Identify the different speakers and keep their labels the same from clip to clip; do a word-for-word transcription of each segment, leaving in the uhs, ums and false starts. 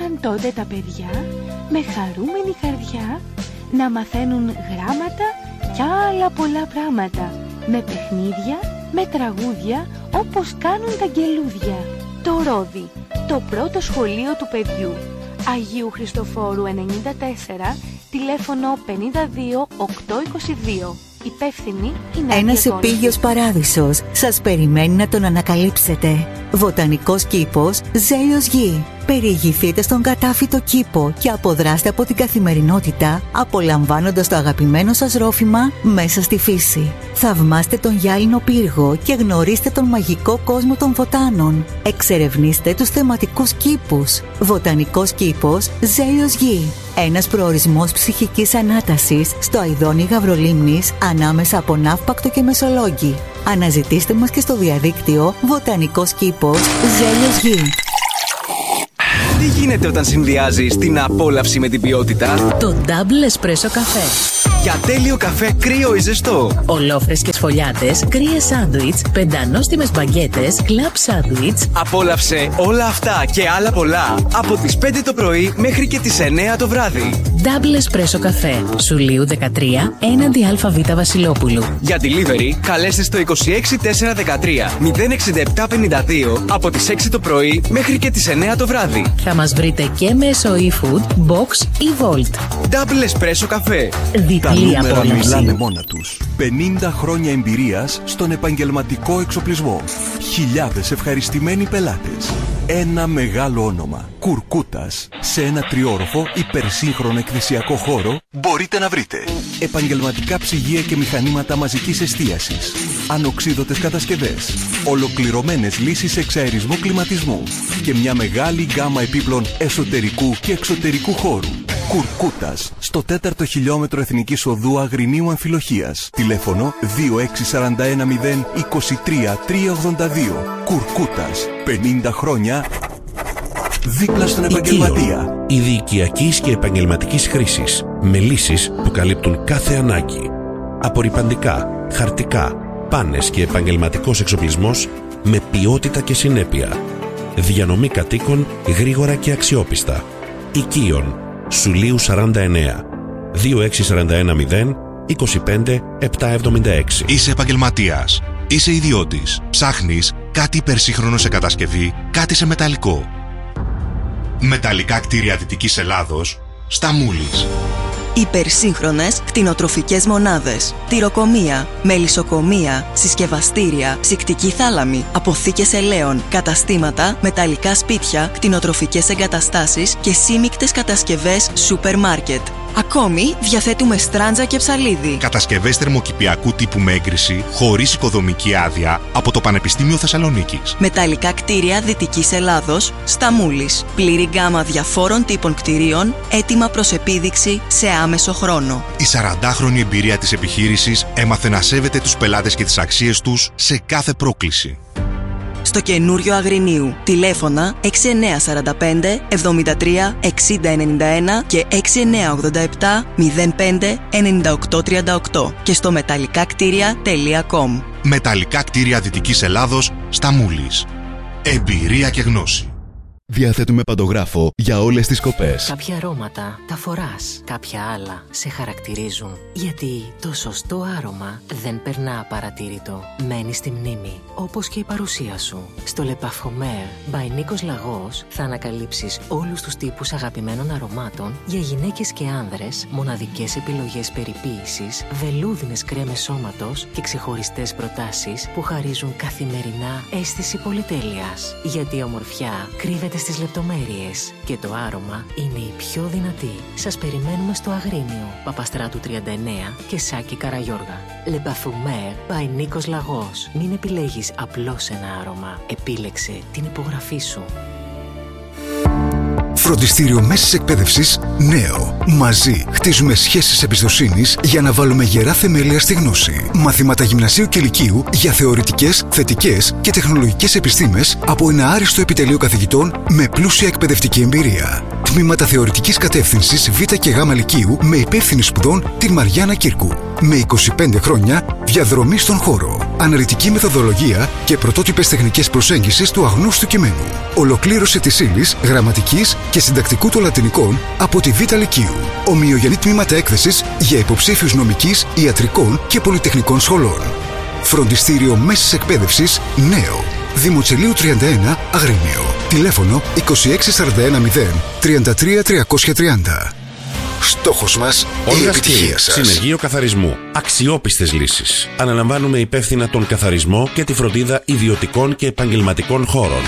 Speaker 1: άρχισαν τότε τα παιδιά με χαρούμενη καρδιά να μαθαίνουν γράμματα και άλλα πολλά πράγματα, με παιχνίδια, με τραγούδια, όπως κάνουν τα αγγελούδια. Το Ρόδι, το πρώτο σχολείο του παιδιού. Αγίου Χριστοφόρου ενενήντα τέσσερα, τηλέφωνο πενήντα δύο οκτακόσια είκοσι δύο. Υπεύθυνη η Νάντια.
Speaker 2: Ένας επίγειος παράδεισος σας περιμένει να τον ανακαλύψετε. Βοτανικός κήπος Ζέλιος Γη. Περιηγηθείτε στον κατάφυτο κήπο και αποδράστε από την καθημερινότητα, απολαμβάνοντας το αγαπημένο σας ρόφημα μέσα στη φύση. Θαυμάστε τον γυάλινο πύργο και γνωρίστε τον μαγικό κόσμο των βοτάνων. Εξερευνήστε τους θεματικούς κήπους. Βοτανικός κήπος Ζέλιος Γη. Ένας προορισμός ψυχικής ανάτασης στο αηδόνι Γαβρολίμνης, ανάμεσα από Ναύπακτο και Μεσολόγγι. Αναζητήστε μας και στο διαδίκτυο Βοτανικός κήπος Ζέλιος Γη.
Speaker 3: Τι γίνεται όταν συνδυάζεις την απόλαυση με την ποιότητα?
Speaker 4: Το Double Espresso καφέ.
Speaker 3: Για τέλειο καφέ κρύο ή ζεστό.
Speaker 4: Ολόφρεσκες φωλιάτες, κρύες σάντουιτς, πεντανόστιμες μπαγκέτες, κλαμπ σάντουιτς.
Speaker 3: Απόλαυσε όλα αυτά και άλλα πολλά από τις πέντε το πρωί μέχρι και τις εννέα το βράδυ.
Speaker 4: Double Espresso καφέ. Σουλίου δεκατρία, έναντι ΑΒ Βασιλόπουλου.
Speaker 3: Για delivery καλέστε στο είκοσι έξι τετρακόσια δεκατρία μηδέν εξήντα επτά πενήντα δύο από τις έξι το πρωί μέχρι και τις εννέα το βράδυ.
Speaker 4: Θα μας βρείτε και μέσω eFood, Box ή Volt.
Speaker 3: Double Espresso καφέ.
Speaker 5: Τα νούμερα μιλάνε μόνα τους. πενήντα χρόνια εμπειρίας στον επαγγελματικό εξοπλισμό. Χιλιάδες ευχαριστημένοι πελάτες. Ένα μεγάλο όνομα. Κουρκούτας. Σε ένα τριόροφο υπερσύγχρονο εκκλησιακό χώρο μπορείτε να βρείτε επαγγελματικά ψυγεία και μηχανήματα μαζικής εστίασης, ανοξίδωτες κατασκευές, ολοκληρωμένες λύσεις εξαερισμού κλιματισμού και μια μεγάλη γκάμα επίπλων εσωτερικού και εξωτερικού χώρου. Κουρκούτας, στο τέταρτο χιλιόμετρο Εθνικής Οδού Αγρινίου Αμφιλοχίας. Τηλέφωνο δύο έξι τέσσερα ένα μηδέν είκοσι τρία τριακόσια ογδόντα δύο. Κουρκούτας, πενήντα χρόνια δίπλα στον επαγγελματία.
Speaker 6: Είδη οικιακής και επαγγελματικής χρήσης, με λύσεις που καλύπτουν κάθε ανάγκη. Απορρυπαντικά, χαρτικά, πάνες και επαγγελματικός εξοπλισμός με ποιότητα και συνέπεια. Διανομή κατοίκων γρήγορα και αξιόπιστα. Οικείων, Σουλίου σαράντα εννέα, δύο έξι τέσσερα ένα μηδέν είκοσι πέντε επτακόσια εβδομήντα έξι.
Speaker 7: Είσαι επαγγελματίας, είσαι ιδιώτης, ψάχνεις κάτι υπερσύγχρονο σε κατασκευή, κάτι σε μεταλλικό. Μεταλλικά κτίρια Δυτικής Ελλάδος, στα Μούλης.
Speaker 8: Υπερσύγχρονες κτηνοτροφικές μονάδες, τυροκομεία, μελισσοκομεία, συσκευαστήρια, ψυκτική θάλαμη, αποθήκες ελαίων, καταστήματα, μεταλλικά σπίτια, κτηνοτροφικές εγκαταστάσεις και σύμικτες κατασκευές σούπερ μάρκετ. Ακόμη διαθέτουμε στράντζα και ψαλίδι.
Speaker 7: Κατασκευές θερμοκηπιακού τύπου με έγκριση, χωρίς οικοδομική άδεια, από το Πανεπιστήμιο Θεσσαλονίκης.
Speaker 8: Μεταλλικά κτίρια Δυτικής Ελλάδος, στα Μούλης. Πλήρη γκάμα διαφόρων τύπων κτιρίων, έτοιμα προς επίδειξη σε άμεσο χρόνο.
Speaker 7: Η σαραντάχρονη εμπειρία της επιχείρησης έμαθε να σέβεται τους πελάτες και τις αξίες τους σε κάθε πρόκληση.
Speaker 8: Στο καινούριο Αγρινίου. Τηλέφωνα έξι εννιά τέσσερα πέντε εβδομήντα τρία εξήντα ενενήντα ένα και έξι εννιά ογδόντα επτά μηδέν πέντε ενενήντα οκτώ τριάντα οκτώ και στο μεταλλικάκτήρια τελεία κομ.
Speaker 7: Μεταλλικά κτίρια Δυτικής Ελλάδος, στα Μούλης. Εμπειρία και γνώση.
Speaker 9: Διαθέτουμε παντογράφο για όλες τις κοπές.
Speaker 4: Κάποια αρώματα τα φοράς, κάποια άλλα σε χαρακτηρίζουν. Γιατί το σωστό άρωμα δεν περνά απαρατήρητο. Μένει στη μνήμη, όπως και η παρουσία σου. Στο Le Parfumeur by Νίκος Λαγός θα ανακαλύψεις όλους τους τύπους αγαπημένων αρωμάτων για γυναίκες και άνδρες, μοναδικές επιλογές περιποίησης, βελούδινες κρέμες σώματος και ξεχωριστές προτάσεις που χαρίζουν καθημερινά αίσθηση πολυτέλειας. Γιατί η ομορφιά κρύβεται στις λεπτομέρειες και το άρωμα είναι η πιο δυνατή. Σας περιμένουμε στο Αγρίνιο, Παπαστράτου τριάντα εννέα και Σάκη Καραγιώργα. Le Parfumeur by Νίκος Λαγός. Μην επιλέγεις απλώς ένα άρωμα. Επίλεξε την υπογραφή σου.
Speaker 10: Φροντιστήριο Μέσης Εκπαίδευσης Νέο. Μαζί χτίζουμε σχέσεις εμπιστοσύνης για να βάλουμε γερά θεμέλια στη γνώση. Μαθήματα γυμνασίου και λυκείου για θεωρητικές, θετικές και τεχνολογικές επιστήμες από ένα άριστο επιτελείο καθηγητών με πλούσια εκπαιδευτική εμπειρία. Τμήματα θεωρητικής κατεύθυνσης Β και Γ Λυκείου με υπεύθυνη σπουδών την Μαριάννα Κύρκου. Με είκοσι πέντε χρόνια διαδρομή στον χώρο. Αναλυτική μεθοδολογία και πρωτότυπες τεχνικές προσέγγισης του αγνώστου κειμένου. Ολοκλήρωση της ύλης, γραμματικής και συντακτικού των λατινικών από τη Β Λυκείου. Ομοιογενή τμήματα έκθεσης για υποψήφιους νομικής, ιατρικών και πολυτεχνικών σχολών. Φροντιστήριο μέσης εκπαίδευσης Νέο. Δημοτσελείου τριάντα ένα Αγρίνιο. Τηλέφωνο είκοσι έξι σαράντα ένα μηδέν τριάντα τρία τριακόσια τριάντα. Στόχος μας η επιτυχία σας.
Speaker 6: Συνεργείο καθαρισμού. Αξιόπιστες λύσεις. Αναλαμβάνουμε υπεύθυνα τον καθαρισμό και τη φροντίδα ιδιωτικών και επαγγελματικών χώρων.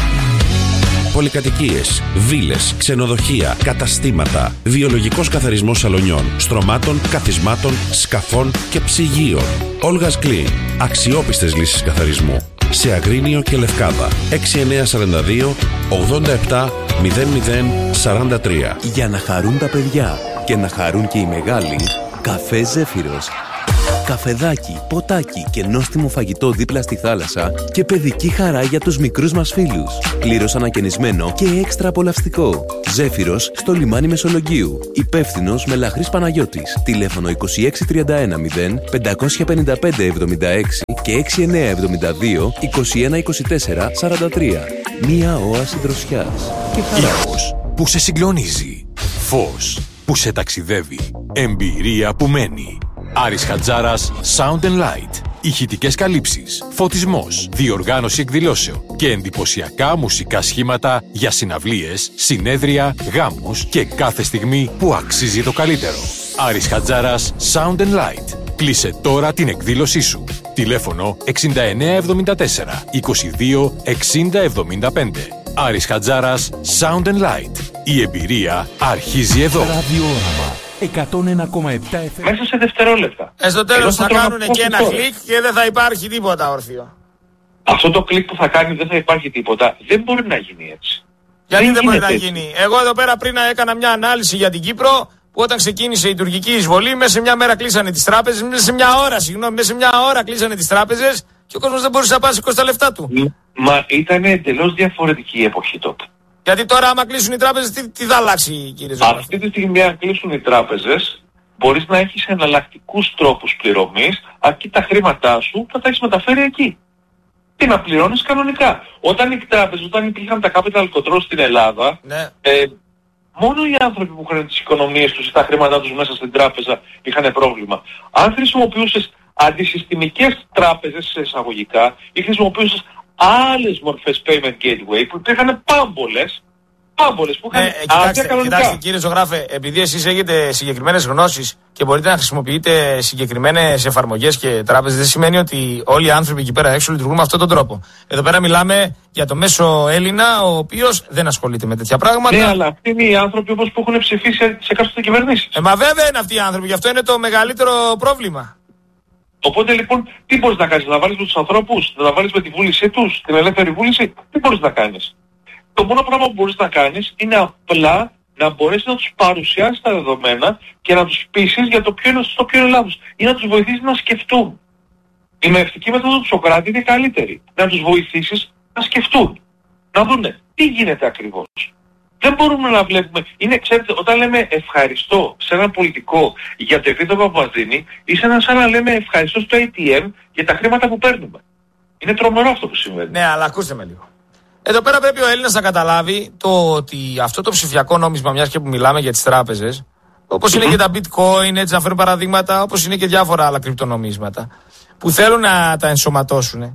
Speaker 6: Πολυκατοικίες, βίλες, ξενοδοχεία, καταστήματα, βιολογικός καθαρισμός σαλονιών, στρωμάτων, καθισμάτων, σκαφών και ψυγείων. Olga's Clean. Αξιόπιστες λύσεις καθαρισμού. Σε Αγρίνιο και Λευκάδα. έξι εννιά τέσσερα δύο ογδόντα επτά μηδέν μηδέν σαράντα τρία.
Speaker 11: Για να χαρούν τα παιδιά και να χαρούν και οι μεγάλοι, καφέ Ζέφυρος. Καφεδάκι, ποτάκι και νόστιμο φαγητό δίπλα στη θάλασσα και παιδική χαρά για τους μικρούς μας φίλους. Πλήρως ανακαινισμένο και έξτρα απολαυστικό. Ζέφυρος στο λιμάνι Μεσολογγίου. Υπεύθυνος Μελαχρής Παναγιώτης. Τηλέφωνο είκοσι έξι τριάντα ένα μηδέν πεντακόσια πενήντα πέντε εβδομήντα έξι και έξι εννιά εβδομήντα δύο είκοσι ένα είκοσι τέσσερα σαράντα τρία. Μία όαση δροσιάς και χαράς.
Speaker 12: Ήχος που σε συγκλονίζει. Φως που σε ταξιδεύει. Εμπειρία που μένει. Άρης Χατζάρας Sound and Light. Ηχητικές καλύψεις, φωτισμός, διοργάνωση εκδηλώσεων και εντυπωσιακά μουσικά σχήματα για συναυλίες, συνέδρια, γάμους και κάθε στιγμή που αξίζει το καλύτερο. Άρης Χατζάρας Sound and Light. Κλείσε τώρα την εκδήλωσή σου. Τηλέφωνο εξήντα εννιά εβδομήντα τέσσερα είκοσι δύο εξήντα εβδομήντα πέντε. Άρης Χατζάρας Sound and Light. Η εμπειρία αρχίζει εδώ.
Speaker 13: Ραδιόραμα εκατόν ένα κόμμα επτά εφ εμ.
Speaker 14: Μέσα σε δευτερόλεπτα.
Speaker 15: Ε, στο τέλος θα κάνουν και ένα κλικ και δεν θα υπάρχει τίποτα όρθιο.
Speaker 14: Αυτό το κλικ που θα κάνει δεν θα υπάρχει τίποτα. Δεν μπορεί να γίνει έτσι.
Speaker 15: Γιατί δεν, δεν μπορεί να γίνει. Εγώ εδώ πέρα πριν έκανα μια ανάλυση για την Κύπρο που όταν ξεκίνησε η τουρκική εισβολή μέσα σε μια μέρα κλείσανε τις τράπεζες, μέσα σε μια ώρα, συγγνώμη, μέσα σε μια ώρα κλείσανε τις τράπεζες και ο κόσμος δεν μπορούσε να πάει σηκώσει τα λεφτά του.
Speaker 14: Μα ήταν εντελώς διαφορετική η εποχή τότε.
Speaker 15: Γιατί τώρα άμα κλείσουν οι τράπεζες, τι, τι θα αλλάξει, κύριε Ζωγράφη?
Speaker 14: Αυτή τη στιγμή αν κλείσουν οι τράπεζες, μπορείς να έχεις εναλλακτικούς τρόπους πληρωμής, αρκεί τα χρήματά σου θα τα έχεις μεταφέρει εκεί. Τι να πληρώνεις κανονικά. Όταν οι τράπεζες, όταν υπήρχαν τα capital control στην Ελλάδα,
Speaker 15: ναι.
Speaker 14: ε, μόνο οι άνθρωποι που είχαν τις οικονομίες τους ή τα χρήματά τους μέσα στην τράπεζα είχαν πρόβλημα. Αν χρησιμοποιούσες αντισυστημικές τράπεζες σε εισαγωγικά ή χρησιμοποιούσες άλλες μορφές payment gateway που υπήρχαν πάμπολες, πάμπολες που είχαν
Speaker 15: ε, ε, κοιτάξτε, κοιτάξτε κύριε Ζωγράφε, επειδή εσείς έχετε συγκεκριμένες γνώσεις και μπορείτε να χρησιμοποιείτε συγκεκριμένες εφαρμογές και τράπεζες, δεν σημαίνει ότι όλοι οι άνθρωποι εκεί πέρα έξω λειτουργούν με αυτόν τον τρόπο. Εδώ πέρα μιλάμε για το μέσο Έλληνα, ο οποίος δεν ασχολείται με τέτοια πράγματα.
Speaker 14: Ναι, αλλά αυτοί είναι οι άνθρωποι όπως που έχουν ψηφίσει σε εκάστοτε κυβερνήσεις.
Speaker 15: Ε, μα βέβαια είναι αυτοί οι άνθρωποι, γι' αυτό είναι το μεγαλύτερο πρόβλημα.
Speaker 14: Οπότε λοιπόν, τι μπορείς να κάνεις, να βάλεις με τους ανθρώπους, να τα βάλεις με τη βούλησή τους, την ελεύθερη βούληση, τι μπορείς να κάνεις? Το μόνο πράγμα που μπορείς να κάνεις είναι απλά να μπορέσεις να τους παρουσιάσεις τα δεδομένα και να τους πείσεις για το ποιο είναι στο ποιο είναι λάθος ή να τους βοηθήσεις να σκεφτούν. Η μευτική μέθοδο του Σοκράτη είναι καλύτερη. Να τους βοηθήσεις να σκεφτούν, να δούνε τι γίνεται ακριβώς. Δεν μπορούμε να βλέπουμε. Είναι, ξέρετε, όταν λέμε ευχαριστώ σε έναν πολιτικό για το επίδομα που μας δίνει, είναι σαν να λέμε ευχαριστώ στο έι τι εμ για τα χρήματα που παίρνουμε. Είναι τρομερό αυτό που συμβαίνει.
Speaker 15: Ναι, αλλά ακούστε με λίγο. Εδώ πέρα πρέπει ο Έλληνας να καταλάβει το ότι αυτό το ψηφιακό νόμισμα, μιας και που μιλάμε για τις τράπεζες, όπως mm-hmm. είναι και τα bitcoin, έτσι να φέρουν παραδείγματα, όπως είναι και διάφορα άλλα κρυπτονομίσματα, που θέλουν να τα ενσωματώσουν,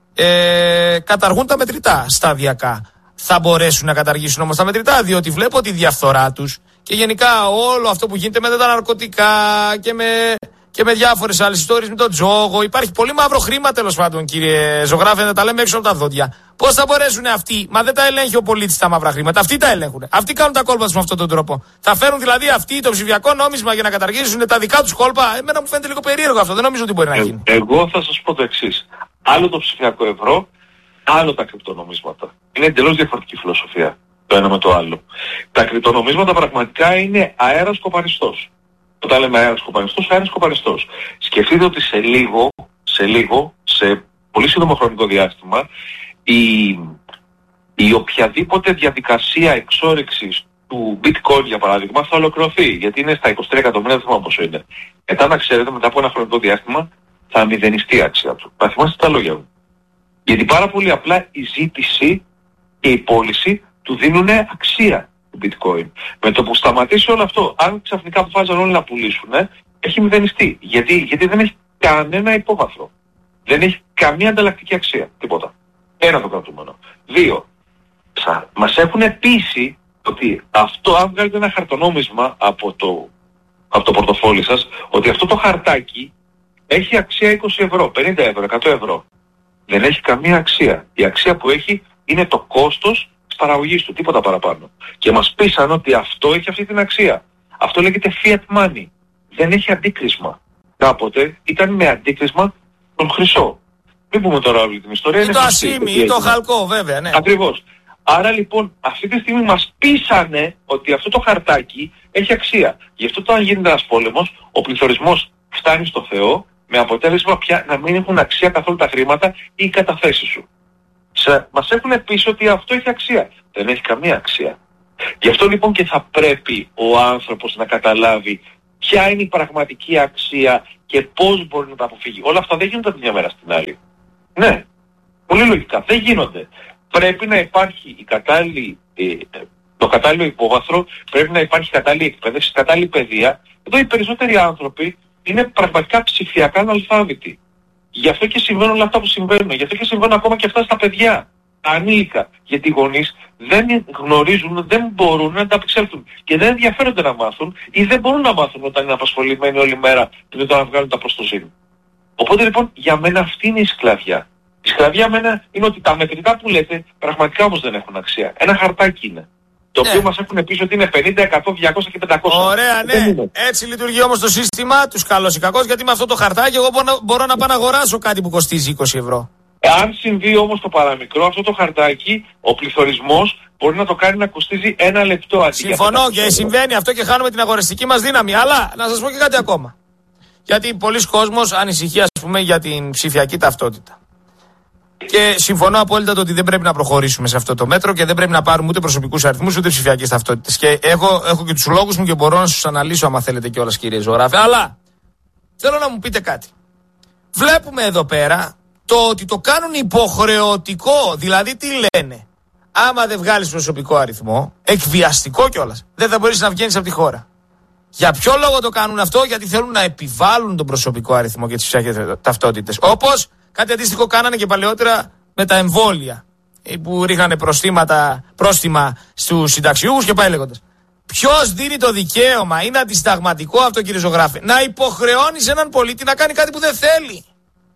Speaker 15: ε, καταργούν τα μετρητά σταδιακά. Θα μπορέσουν να καταργήσουν όμως τα μετρητά, διότι βλέπω τη διαφθορά τους και γενικά όλο αυτό που γίνεται με τα ναρκωτικά και με, και με διάφορες άλλες ιστορίες, με τον τζόγο. Υπάρχει πολύ μαύρο χρήμα τέλος πάντων, κύριε Ζωγράφε, να τα λέμε έξω από τα δόντια. Πώς θα μπορέσουν αυτοί, μα δεν τα ελέγχει ο πολίτης τα μαύρα χρήματα, αυτοί τα ελέγχουν. Αυτοί κάνουν τα κόλπα τους με αυτόν τον τρόπο. Θα φέρουν δηλαδή αυτοί το ψηφιακό νόμισμα για να καταργήσουν τα δικά τους κόλπα. Εμένα μου φαίνεται λίγο περίεργο αυτό, δεν νομίζω ότι μπορεί να γίνει.
Speaker 14: Ε, εγώ θα σας πω το εξής. Άλλο το ψηφιακό ευρώ, άλλο τα κρυπτονομίσματα. Είναι εντελώς διαφορετική φιλοσοφία το ένα με το άλλο. Τα κρυπτονομίσματα πραγματικά είναι αέρας κοπαριστός. Όταν λέμε αέρας κοπαριστός, αέρας κοπαριστός. Σκεφτείτε ότι σε λίγο, σε λίγο, σε πολύ σύντομο χρονικό διάστημα, η, η οποιαδήποτε διαδικασία εξόρυξης του του bitcoin για παράδειγμα θα ολοκληρωθεί, γιατί είναι στα είκοσι τρία εκατομμύρια, δεν θυμάμαι πόσο είναι. Μετά να ξέρετε, μετά από ένα χρονικό διάστημα θα μηδενιστεί η αξία του. Να θυμάστε τα λόγια μου. Γιατί πάρα πολύ απλά η ζήτηση και η πώληση του δίνουν αξία του bitcoin. Με το που σταματήσει όλο αυτό, αν ξαφνικά αποφάσισαν όλοι να πουλήσουν, έχει μηδενιστεί. Γιατί, γιατί δεν έχει κανένα υπόβαθρο. Δεν έχει καμία ανταλλακτική αξία. Τίποτα. Ένα το κρατούμενο. Δύο. Μας έχουν πείσει ότι αυτό, αν βγάλετε ένα χαρτονόμισμα από το, από το πορτοφόλι σας, ότι αυτό το χαρτάκι έχει αξία είκοσι ευρώ, πενήντα ευρώ, εκατό ευρώ. Δεν έχει καμία αξία. Η αξία που έχει είναι το κόστος της παραγωγής του, τίποτα παραπάνω. Και μας πείσαν ότι αυτό έχει αυτή την αξία. Αυτό λέγεται fiat money. Δεν έχει αντίκρισμα. Κάποτε ήταν με αντίκρισμα τον χρυσό. Μην πούμε τώρα όλη την ιστορία.
Speaker 15: Ή το ασίμι ή το χαλκό, βέβαια, ναι.
Speaker 14: Ακριβώς. Άρα λοιπόν αυτή τη στιγμή μας πείσανε ότι αυτό το χαρτάκι έχει αξία. Γι' αυτό όταν γίνεται ένας πόλεμος, ο πληθωρισμός φτάνει στο Θεό, με αποτέλεσμα πια να μην έχουν αξία καθόλου τα χρήματα ή οι καταθέσεις σου. Σε, μας έχουν πείσει ότι αυτό έχει αξία. Δεν έχει καμία αξία. Γι' αυτό λοιπόν και θα πρέπει ο άνθρωπος να καταλάβει ποια είναι η πραγματική αξία και πώς μπορεί να τα αποφύγει. Όλα αυτά δεν γίνονται από μια μέρα στην άλλη. Ναι, πολύ λογικά, δεν γίνονται. Πρέπει να υπάρχει η κατάλληλη, ε, το κατάλληλο υπόβαθρο, πρέπει να υπάρχει κατάλληλη εκπαίδευση, κατάλληλη παιδεία. Εδώ οι περισσότεροι άνθρωποι είναι πραγματικά ψηφιακά αναλφάβητοι. Γι' αυτό και συμβαίνουν όλα αυτά που συμβαίνουν. Γι' αυτό και συμβαίνουν ακόμα και αυτά στα παιδιά, τα ανήλικα. Γιατί οι γονείς δεν γνωρίζουν, δεν μπορούν να ανταπεξέλθουν. Και δεν ενδιαφέρονται να μάθουν ή δεν μπορούν να μάθουν όταν είναι απασχολημένοι όλη μέρα και δεν το να βγάλουν τα προστοζήν. Οπότε λοιπόν για μένα αυτή είναι η σκλαβιά. Η σκλαβιά μένα είναι ότι τα μετρητά που λέτε πραγματικά όμως δεν έχουν αξία. Ένα χαρτάκι είναι. Το ναι. οποίο μας έχουν πει ότι είναι πενήντα, εκατό, διακόσια και πεντακόσια.
Speaker 15: Ωραία, ναι. Έτσι λειτουργεί όμως το σύστημα, τους καλός ή κακός, γιατί με αυτό το χαρτάκι εγώ μπορώ να, μπορώ να πάω να αγοράσω κάτι που κοστίζει είκοσι ευρώ.
Speaker 14: Αν συμβεί όμως το παραμικρό, αυτό το χαρτάκι, ο πληθωρισμός μπορεί να το κάνει να κοστίζει ένα λεπτό αντί.
Speaker 15: Συμφωνώ και συμβαίνει αυτό και χάνουμε την αγοραστική μας δύναμη. Αλλά να σας πω και κάτι ακόμα. Γιατί πολλοί κόσμος ανησυχεί, ας πούμε, για την ψηφιακή ταυτότητα. Και συμφωνώ απόλυτα το ότι δεν πρέπει να προχωρήσουμε σε αυτό το μέτρο και δεν πρέπει να πάρουμε ούτε προσωπικούς αριθμούς ούτε ψηφιακές ταυτότητες. Και έχω, έχω και τους λόγους μου και μπορώ να σας αναλύσω άμα θέλετε κιόλας, κύριε Ζωγράφε. Αλλά θέλω να μου πείτε κάτι. Βλέπουμε εδώ πέρα το ότι το κάνουν υποχρεωτικό. Δηλαδή τι λένε. Άμα δεν βγάλεις προσωπικό αριθμό, εκβιαστικό κιόλας, δεν θα μπορείς να βγαίνεις από τη χώρα. Για ποιο λόγο το κάνουν αυτό? Γιατί θέλουν να επιβάλλουν τον προσωπικό αριθμό και τις ψηφιακές ταυτότητες. Όπως κάτι αντίστοιχο κάνανε και παλαιότερα με τα εμβόλια, που ρίχνανε προστήματα, πρόστιμα στους συνταξιούχους και πάει λέγοντας. Ποιος δίνει το δικαίωμα, είναι αντισταγματικό αυτό, κύριε Ζωγράφε, να υποχρεώνεις έναν πολίτη να κάνει κάτι που δεν θέλει?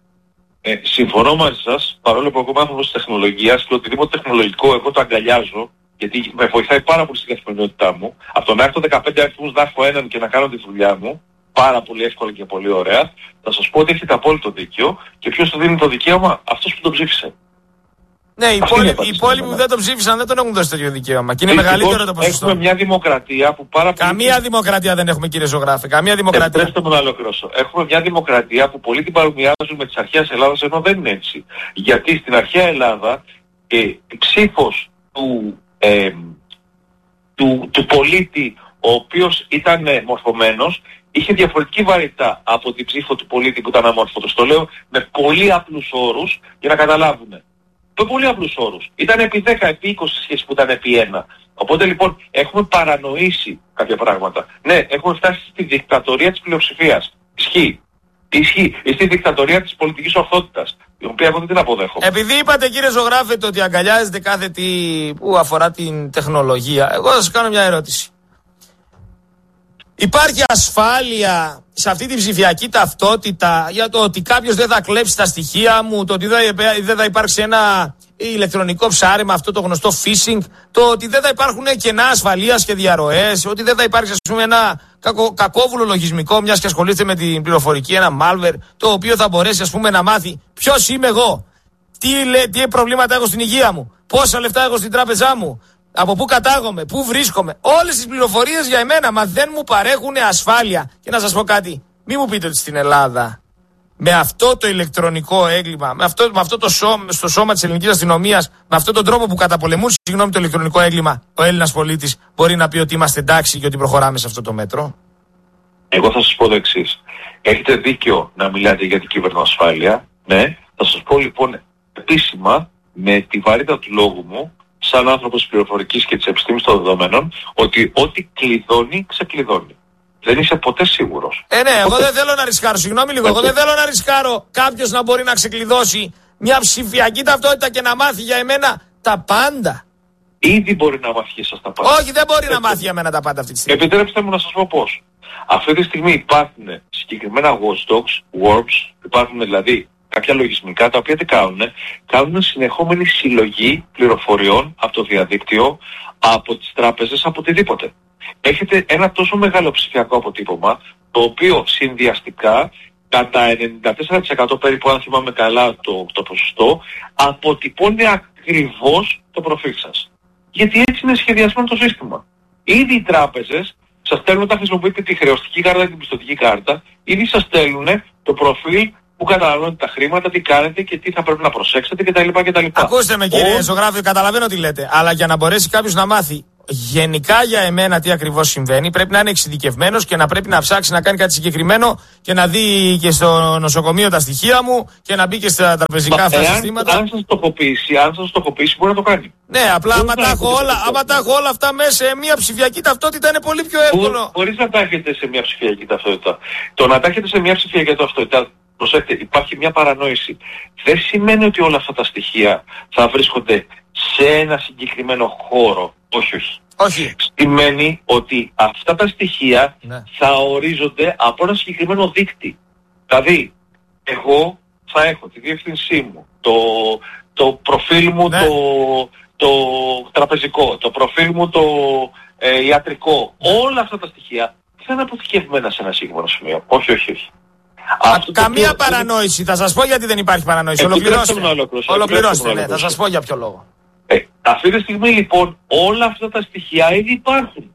Speaker 14: Ε, συμφωνώ μαζί σας, παρόλο που εγώ είμαι άνθρωπος της τεχνολογίας και οτιδήποτε τεχνολογικό εγώ το αγκαλιάζω, γιατί με βοηθάει πάρα πολύ στην καθημερινότητά μου. Από το να έχω δεκαπέντε αριθμούς να έχω έναν και να κάνω τη δουλειά μου, πάρα πολύ εύκολα και πολύ ωραία, θα σας πω ότι έχετε απόλυτο δίκιο και ποιος του δίνει το δικαίωμα? Αυτός που τον ψήφισε.
Speaker 15: Ναι, οι υπόλοιποι που δεν τον ψήφισαν δεν τον έχουν δώσει τέτοιο δικαίωμα. Και είναι
Speaker 14: Δυστυχώς,
Speaker 15: μεγαλύτερο το ποσοστό.
Speaker 14: Έχουμε μια δημοκρατία που πάρα πολύ.
Speaker 15: Καμία δημοκρατία δεν έχουμε, κύριε Ζωγράφε. Καμία δημοκρατία.
Speaker 14: Επιτρέψτε μου να ολοκληρώσω. Έχουμε μια δημοκρατία που πολλοί την παρομοιάζουν με τις αρχαίες Ελλάδας, ενώ δεν είναι έτσι. Γιατί στην αρχαία Ελλάδα ε, η ψήφος του, ε, του, του πολίτη, ο οποίος ήταν ε, μορφωμένος, είχε διαφορετική βαρύτητα από την ψήφο του πολίτη που ήταν αμόρφωτος. Το λέω με πολύ απλούς όρους για να καταλάβουν. Με πολύ απλούς όρους. Ήταν επί δέκα, επί είκοσι σχέση που ήταν επί ένα. Οπότε λοιπόν έχουμε παρανοήσει κάποια πράγματα. Ναι, έχουμε φτάσει στη δικτατορία της πλειοψηφίας. Ισχύει. Ισχύει. Στη δικτατορία της πολιτικής ορθότητας. Η οποία εγώ δεν την αποδέχομαι.
Speaker 15: Επειδή είπατε, κύριε Ζωγράφε, το ότι αγκαλιάζετε κάθε τι που αφορά την τεχνολογία, εγώ θα σας κάνω μια ερώτηση. Υπάρχει ασφάλεια σε αυτή την ψηφιακή ταυτότητα για το ότι κάποιος δεν θα κλέψει τα στοιχεία μου, το ότι δεν θα υπάρξει ένα ηλεκτρονικό ψάρεμα, αυτό το γνωστό phishing, το ότι δεν θα υπάρχουν κενά ασφαλείας και διαρροές, ότι δεν θα υπάρξει, ας πούμε, ένα κακο, κακόβουλο λογισμικό, μιας και ασχολείστε με την πληροφορική, ένα malware, το οποίο θα μπορέσει, ας πούμε, να μάθει ποιος είμαι εγώ, τι, τι προβλήματα έχω στην υγεία μου, πόσα λεφτά έχω στην τράπεζά μου, από πού κατάγομαι, πού βρίσκομαι. Όλες τις πληροφορίες για εμένα, μα δεν μου παρέχουν ασφάλεια. Και να σας πω κάτι, μη μου πείτε ότι στην Ελλάδα με αυτό το ηλεκτρονικό έγκλημα, με αυτό, με αυτό το σώμα, στο σώμα της ελληνικής αστυνομίας, με αυτόν τον τρόπο που καταπολεμούν, συγγνώμη, το ηλεκτρονικό έγκλημα, ο Έλληνας πολίτης μπορεί να πει ότι είμαστε εντάξει και ότι προχωράμε σε αυτό το μέτρο?
Speaker 14: Εγώ θα σας πω το εξής. Έχετε δίκιο να μιλάτε για την κυβερνοασφάλεια. Ναι. Θα σας πω λοιπόν επίσημα, με τη βαρύτητα του λόγου μου, σαν άνθρωπος της πληροφορικής και της επιστήμης των δεδομένων, ότι ό,τι κλειδώνει, ξεκλειδώνει. Δεν είσαι ποτέ σίγουρος.
Speaker 15: Ε, ναι, εγώ δεν θέλω να ρισκάρω. Συγγνώμη λίγο. Εγώ δεν θέλω να ρισκάρω κάποιος να μπορεί να ξεκλειδώσει μια ψηφιακή ταυτότητα και να μάθει για εμένα τα πάντα.
Speaker 14: Ήδη μπορεί να μάθει εσάς τα πάντα.
Speaker 15: Όχι, δεν μπορεί ε, να μάθει για μένα τα πάντα αυτή τη στιγμή.
Speaker 14: Επιτρέψτε μου να σας πω πώς. Αυτή τη στιγμή υπάρχουν συγκεκριμένα watchdogs, worms, υπάρχουν δηλαδή κάποια λογισμικά τα οποία τι κάνουν, κάνουν συνεχόμενη συλλογή πληροφοριών από το διαδίκτυο, από τις τράπεζες, από οτιδήποτε. Έχετε ένα τόσο μεγάλο ψηφιακό αποτύπωμα, το οποίο συνδυαστικά κατά ενενήντα τέσσερα τοις εκατό περίπου, αν θυμάμαι καλά το, το ποσοστό, αποτυπώνει ακριβώς το προφίλ σας. Γιατί έτσι είναι σχεδιασμένο το σύστημα. Ήδη οι τράπεζες σας στέλνουν, όταν χρησιμοποιείτε τη χρεωστική κάρτα και την πιστωτική κάρτα, ήδη σας στέλνουν το προφίλ που καταναλώνετε τα χρήματα, τι κάνετε και τι θα πρέπει να προσέξετε κτλ. κτλ.
Speaker 15: Ακούστε με κύριε Ζωγράφη, καταλαβαίνω τι λέτε, αλλά για να μπορέσει κάποιος να μάθει γενικά για εμένα τι ακριβώς συμβαίνει, πρέπει να είναι εξειδικευμένος και να πρέπει να ψάξει να κάνει κάτι συγκεκριμένο και να δει και στο νοσοκομείο τα στοιχεία μου και να μπει και στα τραπεζικά αυτά συστήματα.
Speaker 14: Αν σας στοχοποιήσει, αν σας στοχοποιήσει μπορεί να το κάνει.
Speaker 15: Ναι, απλά άμα τα, έχω όλα, άμα τα έχω όλα αυτά μέσα σε μια ψηφιακή ταυτότητα είναι πολύ πιο εύκολο.
Speaker 14: Μπορείς να τα έχετε σε μια ψηφιακή ταυτότητα. Το να τα έχετε σε μια ψηφιακή ταυτότητα, προσέξτε, υπάρχει μια παρανόηση. Δεν σημαίνει ότι όλα αυτά τα στοιχεία θα βρίσκονται σε ένα συγκεκριμένο χώρο. Όχι, όχι.
Speaker 15: Όχι.
Speaker 14: Σημαίνει ότι αυτά τα στοιχεία
Speaker 15: ναι.
Speaker 14: θα ορίζονται από ένα συγκεκριμένο δείκτη. Δηλαδή, εγώ θα έχω τη διεύθυνσή μου, το, το προφίλ μου ναι. το, το τραπεζικό, το προφίλ μου το ε, ιατρικό. Ναι. Όλα αυτά τα στοιχεία θα είναι αποθηκευμένα σε ένα συγκεκριμένο σημείο. Όχι, όχι, όχι.
Speaker 15: Α, καμία οποίο... παρανόηση. Θα σας πω γιατί δεν υπάρχει παρανόηση. Ολοκληρώστε. Ολοκληρώστε, ναι. Θα σας πω για ποιο λόγο.
Speaker 14: Ε, αυτή τη στιγμή λοιπόν όλα αυτά τα στοιχεία ήδη υπάρχουν.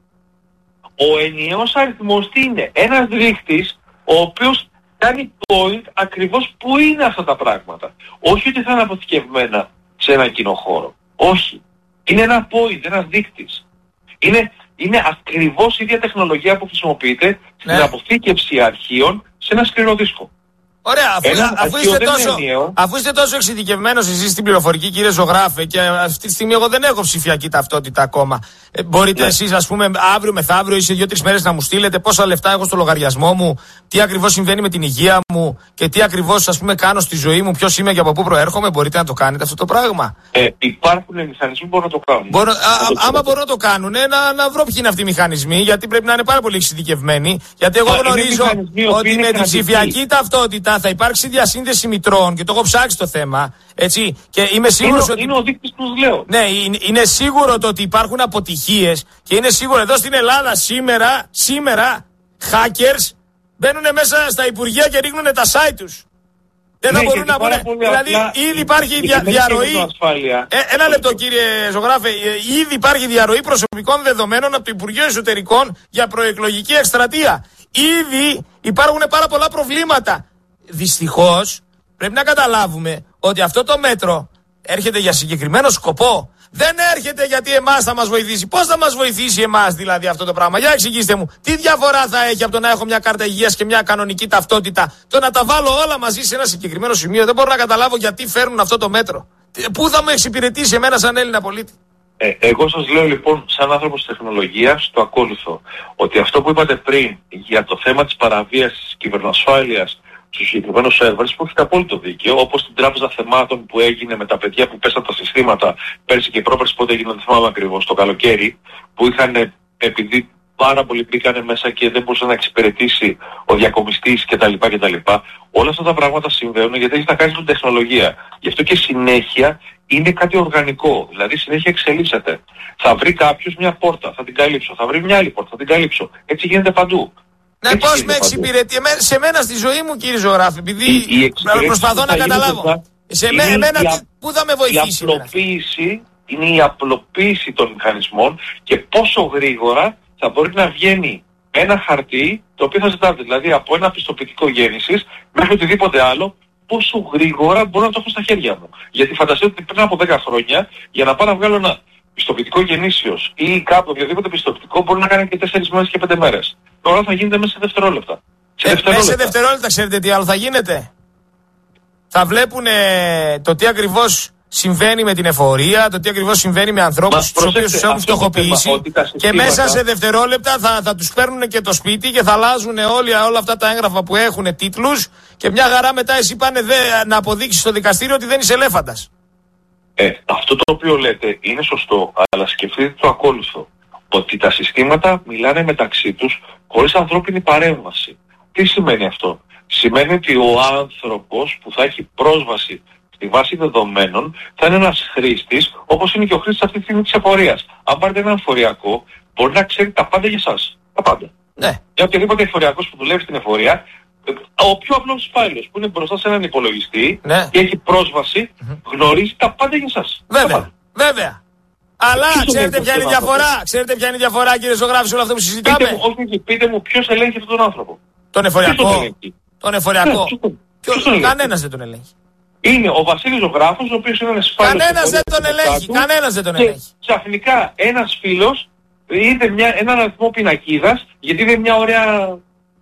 Speaker 14: Ο ενιαίος αριθμός τι είναι? Ένας δείκτης ο οποίος κάνει point ακριβώς που είναι αυτά τα πράγματα. Όχι ότι θα είναι αποθηκευμένα σε ένα κοινό χώρο. Όχι. Είναι ένα point, ένας δείκτης. Είναι, είναι ακριβώς η ίδια τεχνολογία που χρησιμοποιείται ναι. στην αποθήκευση αρχείων σε ένα σκληρό δίσκο.
Speaker 15: Ωραία, αφού, Ένα, αφού, είστε τόσο, αφού είστε τόσο εξειδικευμένος εσείς στην πληροφορική, κύριε Ζωγράφε, και αυτή τη στιγμή εγώ δεν έχω ψηφιακή ταυτότητα ακόμα. Ε, μπορείτε yeah. εσείς, ας πούμε, αύριο μεθαύριο ή σε δύο-τρεις μέρες να μου στείλετε πόσα λεφτά έχω στο λογαριασμό μου, τι ακριβώς συμβαίνει με την υγεία μου και τι ακριβώς, ας πούμε, κάνω στη ζωή μου, ποιος είμαι και από πού προέρχομαι. Μπορείτε να το κάνετε αυτό το πράγμα?
Speaker 14: Ε, υπάρχουν μηχανισμοί που μπορούν να το κάνουν.
Speaker 15: Μπορώ, α, α, άμα μπορούν να το κάνουν, να, να βρω ποιοι είναι αυτοί οι μηχανισμοί, γιατί πρέπει να είναι πάρα πολύ εξειδικευμένοι. Γιατί εγώ γνωρίζω ότι με την ψηφιακή ταυτότητα θα υπάρξει διασύνδεση μητρών και το έχω ψάξει το θέμα. Έτσι, και είμαι σίγουρος
Speaker 14: είναι,
Speaker 15: ότι.
Speaker 14: Είναι ο δείκτης που λέω.
Speaker 15: Ναι, είναι, είναι σίγουρο το ότι υπάρχουν αποτυχίες και είναι σίγουρο εδώ στην Ελλάδα σήμερα, σήμερα, hackers μπαίνουν μέσα στα υπουργεία και ρίχνουν τα site τους. Δεν ναι, θα μπορούν να πούνε. Δηλαδή, απλά, ήδη υπάρχει δια, διαρροή. Ε, ένα λεπτό, κύριε Ζωγράφε. Ήδη υπάρχει διαρροή προσωπικών δεδομένων από το Υπουργείο Εσωτερικών για προεκλογική εκστρατεία. Ήδη υπάρχουν πάρα πολλά προβλήματα. Δυστυχώς πρέπει να καταλάβουμε ότι αυτό το μέτρο έρχεται για συγκεκριμένο σκοπό. Δεν έρχεται γιατί εμάς θα μας βοηθήσει. Πώς θα μας βοηθήσει εμάς δηλαδή αυτό το πράγμα? Για εξηγήστε μου, τι διαφορά θα έχει από το να έχω μια κάρτα υγείας και μια κανονική ταυτότητα, το να τα βάλω όλα μαζί σε ένα συγκεκριμένο σημείο? Δεν μπορώ να καταλάβω γιατί φέρνουν αυτό το μέτρο. Πού θα μου εξυπηρετήσει εμένα σαν Έλληνα πολίτη?
Speaker 14: Ε, εγώ σας λέω λοιπόν, σαν άνθρωπος τεχνολογίας, το ακόλουθο. Ότι αυτό που είπατε πριν για το θέμα της παραβίασης της κυβερνοασφάλειας στους συγκεκριμένους σερβέρς, που έχετε απόλυτο δίκαιο, όπως την τράπεζα θεμάτων που έγινε με τα παιδιά που πέσαν τα συστήματα πέρσι και πρόπερσι, πότε έγινε, δεν θυμάμαι ακριβώς, το καλοκαίρι, που είχαν, επειδή πάρα πολλοί μπήκανε μέσα και δεν μπορούσε να εξυπηρετήσει ο διακομιστής κτλ. κτλ. Όλα αυτά τα πράγματα συμβαίνουν γιατί έχει να κάνει με τεχνολογία. Γι' αυτό και συνέχεια είναι κάτι οργανικό, δηλαδή συνέχεια εξελίσσεται. Θα βρει κάποιος μια πόρτα, θα την καλύψω, θα βρει μια άλλη πόρτα, θα την καλύψω. Έτσι γίνεται παντού.
Speaker 15: Ναι, πώς με εξυπηρετεί σε μένα στη ζωή μου, κύριε Ζωγράφη, επειδή η, η προσπαθώ να καταλάβω. Σε μέ, εμένα η, πού θα με βοηθήσει?
Speaker 14: Η απλοποίηση είναι η απλοποίηση των μηχανισμών και πόσο γρήγορα θα μπορεί να βγαίνει ένα χαρτί το οποίο θα ζητάτε. Δηλαδή από ένα πιστοποιητικό γέννησης μέχρι οτιδήποτε άλλο, πόσο γρήγορα μπορώ να το έχω στα χέρια μου. Γιατί φανταστείτε ότι πριν από δέκα χρόνια, για να πάω να βγάλω ένα πιστοποιητικό γεννήσεως ή κάπου οποιοδήποτε πιστοποιητικό, μπορεί να κάνει και τέσσερις μέρες και πέντε μέρες. Τώρα θα γίνεται μέσα σε δευτερόλεπτα. Σε
Speaker 15: ε,
Speaker 14: δευτερόλεπτα.
Speaker 15: Μέσα σε δευτερόλεπτα, ξέρετε τι άλλο θα γίνεται. Θα βλέπουν το τι ακριβώς συμβαίνει με την εφορία, το τι ακριβώς συμβαίνει με ανθρώπους τους οποίους τους έχουν φτωχοποιήσει και μέσα σε δευτερόλεπτα θα, θα τους παίρνουν και το σπίτι και θα αλλάζουν όλοι, όλα αυτά τα έγγραφα που έχουν τίτλους και μια χαρά μετά εσύ πάνε δε, να αποδείξεις στο δικαστήριο ότι δεν είσαι ελέφαντας.
Speaker 14: Ε, αυτό το οποίο λέτε είναι σωστό, αλλά σκεφτείτε το ακόλουθο. Ότι τα συστήματα μιλάνε μεταξύ τους χωρίς ανθρώπινη παρέμβαση. Τι σημαίνει αυτό? Σημαίνει ότι ο άνθρωπος που θα έχει πρόσβαση στη βάση δεδομένων θα είναι ένας χρήστης, όπως είναι και ο χρήστης αυτή τη στιγμή της εφορίας. Αν πάρετε έναν εφοριακό, μπορεί να ξέρει τα πάντα για εσάς. Τα πάντα.
Speaker 15: Ναι.
Speaker 14: Για οποιοδήποτε εφοριακός που δουλεύει στην εφορία, ο πιο απλός υπάλληλος που είναι μπροστά σε έναν υπολογιστή
Speaker 15: ναι.
Speaker 14: και έχει πρόσβαση, mm-hmm. γνωρίζει τα πάντα για εσάς.
Speaker 15: Βέβαια. Βέβαια. Αλλά ξέρετε ποια είναι η διαφορά. Ξέρετε ποια είναι η διαφορά, κύριε Ζωγράφη, σε όλο αυτό που συζητάμε.
Speaker 14: Πείτε μου, όχι, πείτε μου ποιος ελέγχει αυτόν τον άνθρωπο.
Speaker 15: Τον εφοριακό. Τον εφοριακό. Κανένας δεν τον ελέγχει.
Speaker 14: Είναι ο Βασίλης Ζωγράφος, ο οποίος είναι ένας υπάλληλος.
Speaker 15: Κανένας δεν τον ελέγχει. Κανένας δεν τον ελέγχει.
Speaker 14: Ξαφνικά ένας φίλος είδε μια, έναν αριθμό πινακίδας, γιατί είδε μια ωραία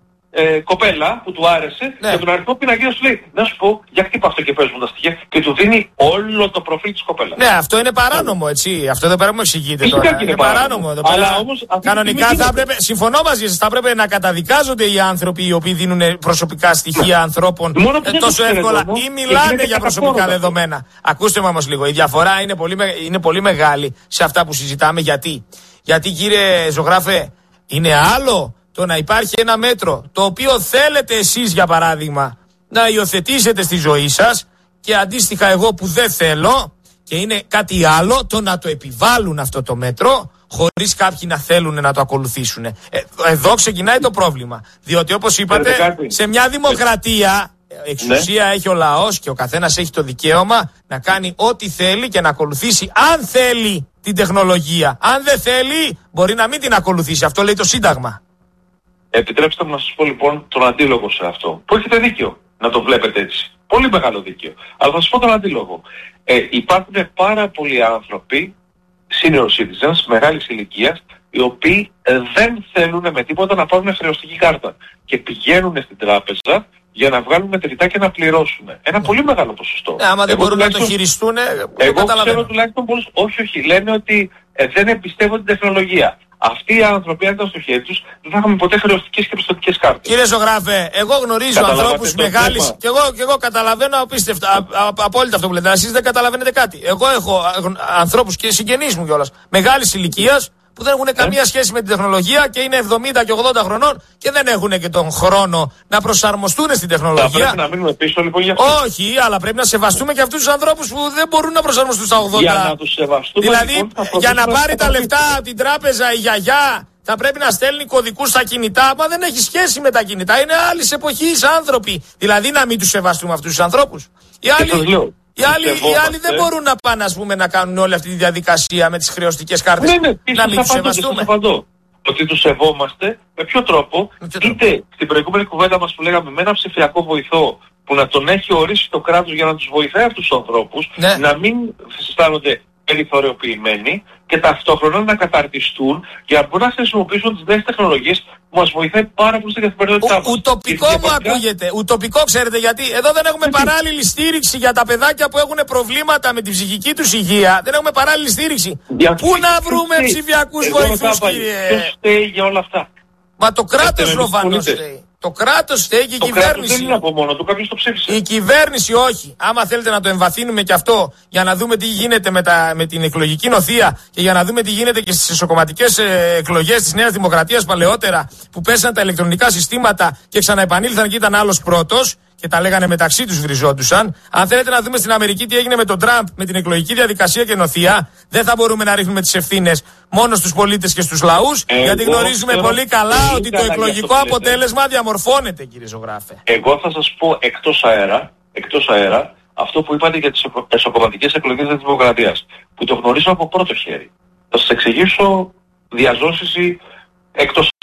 Speaker 14: ε, κοπέλα που του άρεσε, ναι. Και τον αριθμό πινακίδας του λέει, να σου πω, για χτύπα αυτό και πες μου τα στοιχεία, και του δίνει όλο το προφίλ της κοπέλας.
Speaker 15: Ναι, αυτό είναι παράνομο, έτσι. Αυτό δεν πρέπει να μου εξηγείτε τώρα.
Speaker 14: Είναι,
Speaker 15: είναι παράνομο εδώ πέρα.
Speaker 14: Αλλά όμως,
Speaker 15: κανονικά θα έπρεπε, συμφωνώ μαζί σας, θα έπρεπε να καταδικάζονται οι άνθρωποι οι οποίοι δίνουν προσωπικά στοιχεία ανθρώπων ε, τόσο εύκολα ή μιλάνε για προσωπικά δεδομένα. Ακούστε με όμως λίγο, η διαφορά είναι πολύ, είναι πολύ μεγάλη σε αυτά που συζητάμε. Γιατί, Γιατί κύριε Ζωγράφε, είναι άλλο το να υπάρχει ένα μέτρο το οποίο θέλετε εσείς για παράδειγμα να υιοθετήσετε στη ζωή σας και αντίστοιχα εγώ που δεν θέλω, και είναι κάτι άλλο το να το επιβάλλουν αυτό το μέτρο χωρίς κάποιοι να θέλουν να το ακολουθήσουν. Ε, εδώ ξεκινάει το πρόβλημα. Διότι όπως είπατε, σε μια δημοκρατία εξουσία ναι. έχει ο λαός και ο καθένας έχει το δικαίωμα να κάνει ό,τι θέλει και να ακολουθήσει αν θέλει την τεχνολογία. Αν δεν θέλει μπορεί να μην την ακολουθήσει. Αυτό λέει το Σύνταγμα.
Speaker 14: Επιτρέψτε μου να σας πω λοιπόν τον αντίλογο σε αυτό. Που έχετε δίκιο να το βλέπετε έτσι. Πολύ μεγάλο δίκιο. Αλλά θα σας πω τον αντίλογο. Ε, υπάρχουν πάρα πολλοί άνθρωποι, senior citizens, μεγάλης ηλικίας, οι οποίοι ε, δεν θέλουν με τίποτα να πάρουν χρεωστική κάρτα. Και πηγαίνουν στην τράπεζα για να βγάλουν μετρητά και να πληρώσουν. Ένα mm. πολύ μεγάλο ποσοστό.
Speaker 15: Ναι, άμα δεν εγώ μπορούν να το χειριστούν,
Speaker 14: εγώ ξέρω τουλάχιστον πολλούς, όχι, όχι, λένε ότι ε, δεν εμπιστεύονται την τεχνολογία. Αυτοί οι άνθρωποι, αν ήταν στο χέρι τους, δεν θα είχαμε ποτέ χρεωστικές και πιστωτικές κάρτες.
Speaker 15: Κύριε Ζωγράφε, εγώ γνωρίζω ανθρώπους μεγάλης και εγώ, και εγώ καταλαβαίνω απίστευτα, α, α, απόλυτα αυτό που λέτε. Εσείς δεν καταλαβαίνετε κάτι. Εγώ έχω ανθρώπους και συγγενείς μου κιόλας μεγάλης ηλικίας που δεν έχουν ε? καμία σχέση με την τεχνολογία και είναι εβδομήντα και ογδόντα χρονών και δεν έχουν και τον χρόνο να προσαρμοστούν στην τεχνολογία. Θα
Speaker 14: πρέπει να μείνουμε πίσω λοιπόν για αυτό.
Speaker 15: Όχι, αλλά πρέπει να σεβαστούμε και αυτούς τους ανθρώπους που δεν μπορούν να προσαρμοστούν στα ογδόντα.
Speaker 14: Για να τους σεβαστούμε.
Speaker 15: Δηλαδή,
Speaker 14: λοιπόν,
Speaker 15: για να πάρει τα λεφτά από την τράπεζα η γιαγιά, θα πρέπει να στέλνει κωδικούς στα κινητά. Μα δεν έχει σχέση με τα κινητά. Είναι άλλης εποχής άνθρωποι. Δηλαδή, να μην τους σεβαστούμε αυτούς τους ανθρώπους. Οι άλλοι. Οι άλλοι, οι άλλοι δεν μπορούν να πάνε ας πούμε, να κάνουν όλη αυτή τη διαδικασία με τις χρεωστικές κάρτες.
Speaker 14: Ναι, ναι,
Speaker 15: να μην τους σεβαστούμε.
Speaker 14: Ότι τους σεβόμαστε με ποιο τρόπο, με ποιο τρόπο, είτε στην προηγούμενη κουβέντα μας που λέγαμε με ένα ψηφιακό βοηθό που να τον έχει ορίσει το κράτος για να τους βοηθάει αυτούς τους ανθρώπους, ναι. να μην αισθάνονται περιθωριοποιημένοι και ταυτόχρονα να καταρτιστούν για να μπορούν να χρησιμοποιήσουν τις νέες τεχνολογίες που μας βοηθάει πάρα πολύ στην καθημερινότητά μας.
Speaker 15: Ουτοπικό μου ακούγεται. Ουτοπικό, ξέρετε γιατί. Εδώ δεν έχουμε παράλληλη στήριξη για τα παιδάκια που έχουν προβλήματα με την ψυχική τους υγεία. Δεν έχουμε παράλληλη στήριξη. Για Πού να βρούμε ψηφιακούς βοηθούς, κύριε.
Speaker 14: Ποιος φταίει για όλα αυτά.
Speaker 15: Μα το κράτος προφανώς φταίει. Το κράτος φταίει και η
Speaker 14: το
Speaker 15: κυβέρνηση.
Speaker 14: Δεν είναι από μόνο του, κάποιος το ψήφισε.
Speaker 15: Η κυβέρνηση όχι. Άμα θέλετε να το εμβαθύνουμε και αυτό για να δούμε τι γίνεται με, τα, με την εκλογική νοθεία και για να δούμε τι γίνεται και στις εσωκομματικές ε, εκλογές της Νέας Δημοκρατίας παλαιότερα που πέσαν τα ηλεκτρονικά συστήματα και ξαναεπανήλθαν και ήταν άλλος πρώτος και τα λέγανε μεταξύ τους βριζόντουσαν. Αν θέλετε να δούμε στην Αμερική τι έγινε με τον Τραμπ, με την εκλογική διαδικασία και νοθεία, δεν θα μπορούμε να ρίχνουμε τις ευθύνες μόνο στους πολίτες και στους λαούς, εγώ γιατί γνωρίζουμε πολύ καλά ότι το εκλογικό αποτέλεσμα διαμορφώνεται, κύριε Ζωγράφε.
Speaker 14: Εγώ θα σας πω εκτός αέρα, εκτός αέρα, αυτό που είπατε για τις εσωκομματικές εκλογές της Δημοκρατίας, που το γνωρίζω από πρώτο χέρι. Θα σας εξηγήσω διαζώσεις ή εκτός αέρα.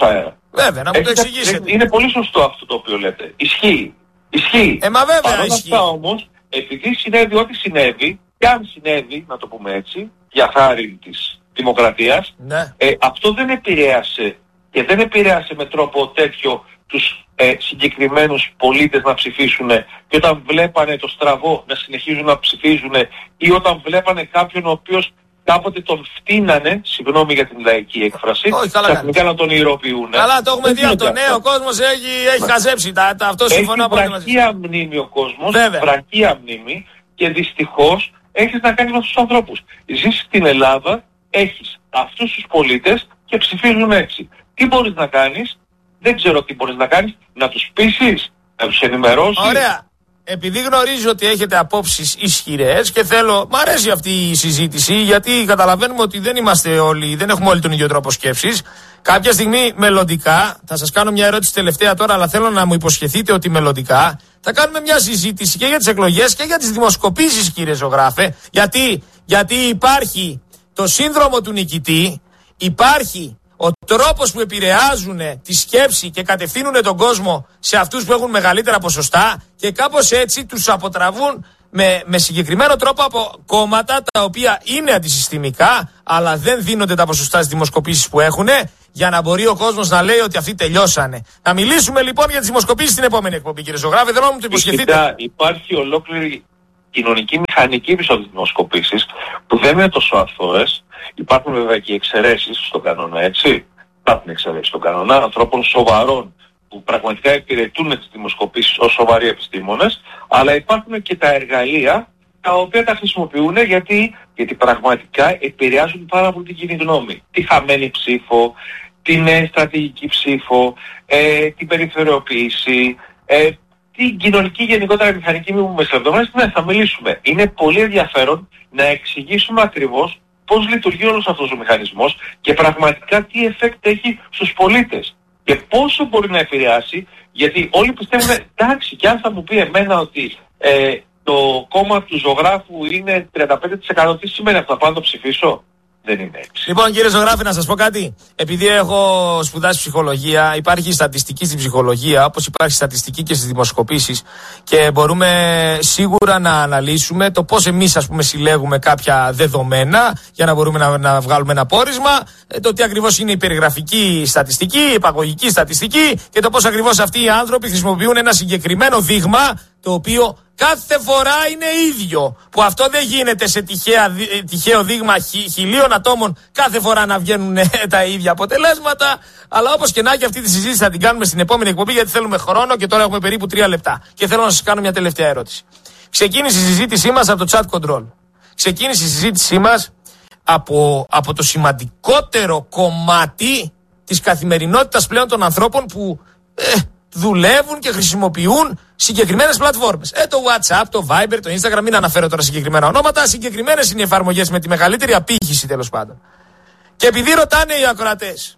Speaker 15: Βέβαια, να μου το εξηγήσετε.
Speaker 14: Είναι πολύ σωστό αυτό το οποίο λέτε. Ισχύει. Ισχύει.
Speaker 15: Ε, μα βέβαια
Speaker 14: Παρ' όλα
Speaker 15: ισχύει.
Speaker 14: αυτά όμως, επειδή συνέβη ό,τι συνέβη, και αν συνέβη, να το πούμε έτσι, για χάρη της δημοκρατίας,
Speaker 15: ναι.
Speaker 14: ε, αυτό δεν επηρέασε και δεν επηρέασε με τρόπο τέτοιο τους ε, συγκεκριμένους πολίτες να ψηφίσουν και όταν βλέπανε το στραβό να συνεχίζουν να ψηφίζουν ή όταν βλέπανε κάποιον ο οποίος κάποτε τον φτύνανε, συγγνώμη για την λαϊκή έκφραση, ξαφνικά να τον ιεροποιούν.
Speaker 15: Καλά, το έχουμε δει αυτό. Ναι, ο κόσμος έχει, έχει χαζέψει. Τα, τα, αυτό συμφωνώ
Speaker 14: πολύ μαζί. Έχει βραχία μνήμη ο κόσμος, βραχία μνήμη και δυστυχώς έχεις να κάνεις με τους ανθρώπους. Ζεις στην Ελλάδα, έχεις αυτούς τους πολίτες και ψηφίζουν έτσι. Τι μπορείς να κάνεις? Δεν ξέρω τι μπορείς να κάνεις. Να τους πείσεις, να τους ενημερώσεις.
Speaker 15: Ωραία. Επειδή γνωρίζω ότι έχετε απόψεις ισχυρές και θέλω, μ' αρέσει αυτή η συζήτηση γιατί καταλαβαίνουμε ότι δεν είμαστε όλοι, δεν έχουμε όλοι τον ίδιο τρόπο σκέψης. Κάποια στιγμή μελλοντικά, θα σας κάνω μια ερώτηση τελευταία τώρα, αλλά θέλω να μου υποσχεθείτε ότι μελλοντικά θα κάνουμε μια συζήτηση και για τις εκλογές και για τις δημοσκοπήσεις, κύριε ζωγράφε. Γιατί, γιατί υπάρχει το σύνδρομο του νικητή, υπάρχει ο τρόπος που επηρεάζουν τη σκέψη και κατευθύνουν τον κόσμο σε αυτούς που έχουν μεγαλύτερα ποσοστά και κάπως έτσι τους αποτραβούν με, με συγκεκριμένο τρόπο από κόμματα τα οποία είναι αντισυστημικά αλλά δεν δίνονται τα ποσοστά στις δημοσκοπήσεις που έχουν για να μπορεί ο κόσμος να λέει ότι αυτοί τελειώσανε. Να μιλήσουμε λοιπόν για τις δημοσκοπήσεις στην επόμενη εκπομπή, κύριε ζωγράφε, θέλω να μου το υποσχεθείτε.
Speaker 14: Κοιτά, υπάρχει ολόκληρη κοινωνική μηχανική πίσω από τις δημοσκοπήσεις που δεν είναι τόσο αθώες. Υπάρχουν βέβαια και εξαιρέσεις στον κανόνα, έτσι. Υπάρχουν εξαιρέσεις στον κανόνα ανθρώπων σοβαρών που πραγματικά υπηρετούν τις δημοσκοπήσεις ως σοβαροί επιστήμονες, αλλά υπάρχουν και τα εργαλεία τα οποία τα χρησιμοποιούν γιατί, γιατί πραγματικά επηρεάζουν πάρα πολύ την κοινή γνώμη. Τη χαμένη ψήφο, την ε, στρατηγική ψήφο, ε, την περιθωριοποίηση, ε, την κοινωνική γενικότερα μηχανική μη μου μεσολαβητομέρειες. Ναι, θα μιλήσουμε. Είναι πολύ ενδιαφέρον να εξηγήσουμε ακριβώς πώς λειτουργεί όλος αυτός ο μηχανισμός και πραγματικά τι effect έχει στους πολίτες και πόσο μπορεί να επηρεάσει, γιατί όλοι πιστεύουν, εντάξει, και αν θα μου πει εμένα ότι ε, το κόμμα του ζωγράφου είναι τριάντα πέντε τοις εκατό, τι σημαίνει αυτό, θα πάω να το ψηφίσω? Δεν είναι έτσι.
Speaker 15: Λοιπόν, κύριε ζωγράφη, να σας πω κάτι. Επειδή έχω σπουδάσει ψυχολογία, υπάρχει στατιστική στην ψυχολογία, όπως υπάρχει στατιστική και στις δημοσκοπήσεις και μπορούμε σίγουρα να αναλύσουμε το πώς εμείς, ας πούμε, συλλέγουμε κάποια δεδομένα για να μπορούμε να, να βγάλουμε ένα πόρισμα, το τι ακριβώς είναι η περιγραφική στατιστική, η επαγωγική στατιστική και το πώς ακριβώς αυτοί οι άνθρωποι χρησιμοποιούν ένα συγκεκριμένο δείγμα το οποίο κάθε φορά είναι ίδιο. Που αυτό δεν γίνεται σε τυχαία, τυχαίο δείγμα χι, χιλίων ατόμων κάθε φορά να βγαίνουν τα ίδια αποτελέσματα. Αλλά όπως και να έχει, αυτή τη συζήτηση θα την κάνουμε στην επόμενη εκπομπή γιατί θέλουμε χρόνο και τώρα έχουμε περίπου τρία λεπτά. Και θέλω να σας κάνω μια τελευταία ερώτηση. Ξεκίνησε η συζήτησή μας από το chat control. Ξεκίνησε η συζήτησή μας από, από το σημαντικότερο κομμάτι της καθημερινότητας πλέον των ανθρώπων που ε, δουλεύουν και χρησιμοποιούν συγκεκριμένες πλατφόρμες. Ε, το WhatsApp, το Viber, το Instagram, μην αναφέρω τώρα συγκεκριμένα ονόματα, συγκεκριμένες είναι οι εφαρμογές με τη μεγαλύτερη απήχηση τέλος πάντων. Και επειδή ρωτάνε οι ακροατές,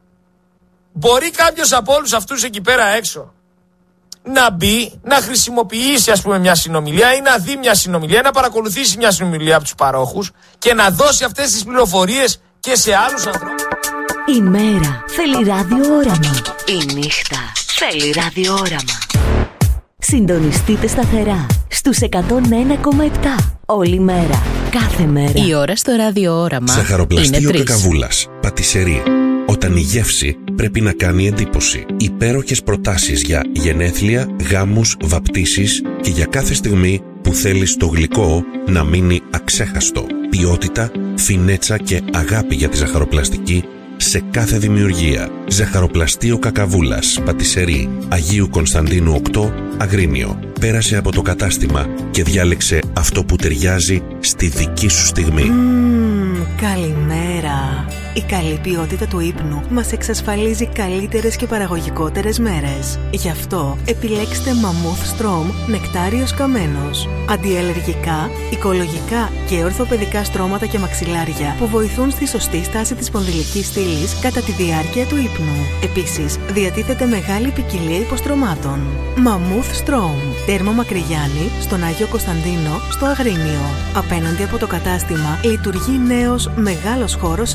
Speaker 15: μπορεί κάποιος από όλους αυτούς εκεί πέρα έξω να μπει, να χρησιμοποιήσει ας πούμε μια συνομιλία ή να δει μια συνομιλία, να παρακολουθήσει μια συνομιλία από τους παρόχους και να δώσει αυτές τις πληροφορίες και σε άλλους ανθρώπους.
Speaker 2: Η μέρα θέλει ραδιόραμα. Η νύχτα θέλει ραδιόραμα. Συντονιστείτε σταθερά στους εκατόν ένα κόμμα επτά όλη μέρα, κάθε μέρα.
Speaker 4: Η ώρα στο ραδιόραμα
Speaker 6: Ζαχαροπλαστείο Κακαβούλας, πατησερή. Όταν η γεύση πρέπει να κάνει εντύπωση. Υπέροχες προτάσεις για γενέθλια, γάμους, βαπτίσεις και για κάθε στιγμή που θέλεις το γλυκό να μείνει αξέχαστο. Ποιότητα, φινέτσα και αγάπη για τη ζαχαροπλαστική σε κάθε δημιουργία. Ζαχαροπλαστείο Κακαβούλας, πατησερή, Αγίου Κωνσταντίνου οκτώ, Αγρίνιο. Πέρασε από το κατάστημα και διάλεξε αυτό που ταιριάζει στη δική σου στιγμή.
Speaker 2: Mm, καλημέρα. Η καλή ποιότητα του ύπνου μας εξασφαλίζει καλύτερες και παραγωγικότερες μέρες. Γι' αυτό επιλέξτε Mammoth Strom νεκτάριος καμένος. Αντιαλλεργικά, οικολογικά και ορθοπαιδικά στρώματα και μαξιλάρια που βοηθούν στη σωστή στάση της σπονδυλικής στήλης κατά τη διάρκεια του ύπνου. Επίσης, διατίθεται μεγάλη ποικιλία υποστρωμάτων. Mammoth Strom. Τέρμο Μακρυγιάννη, στον Άγιο Κωνσταντίνο, στο Αγρίνιο. Απέναντι από το κατάστημα λειτουργεί νέος μεγάλος χώρος έκθεσης.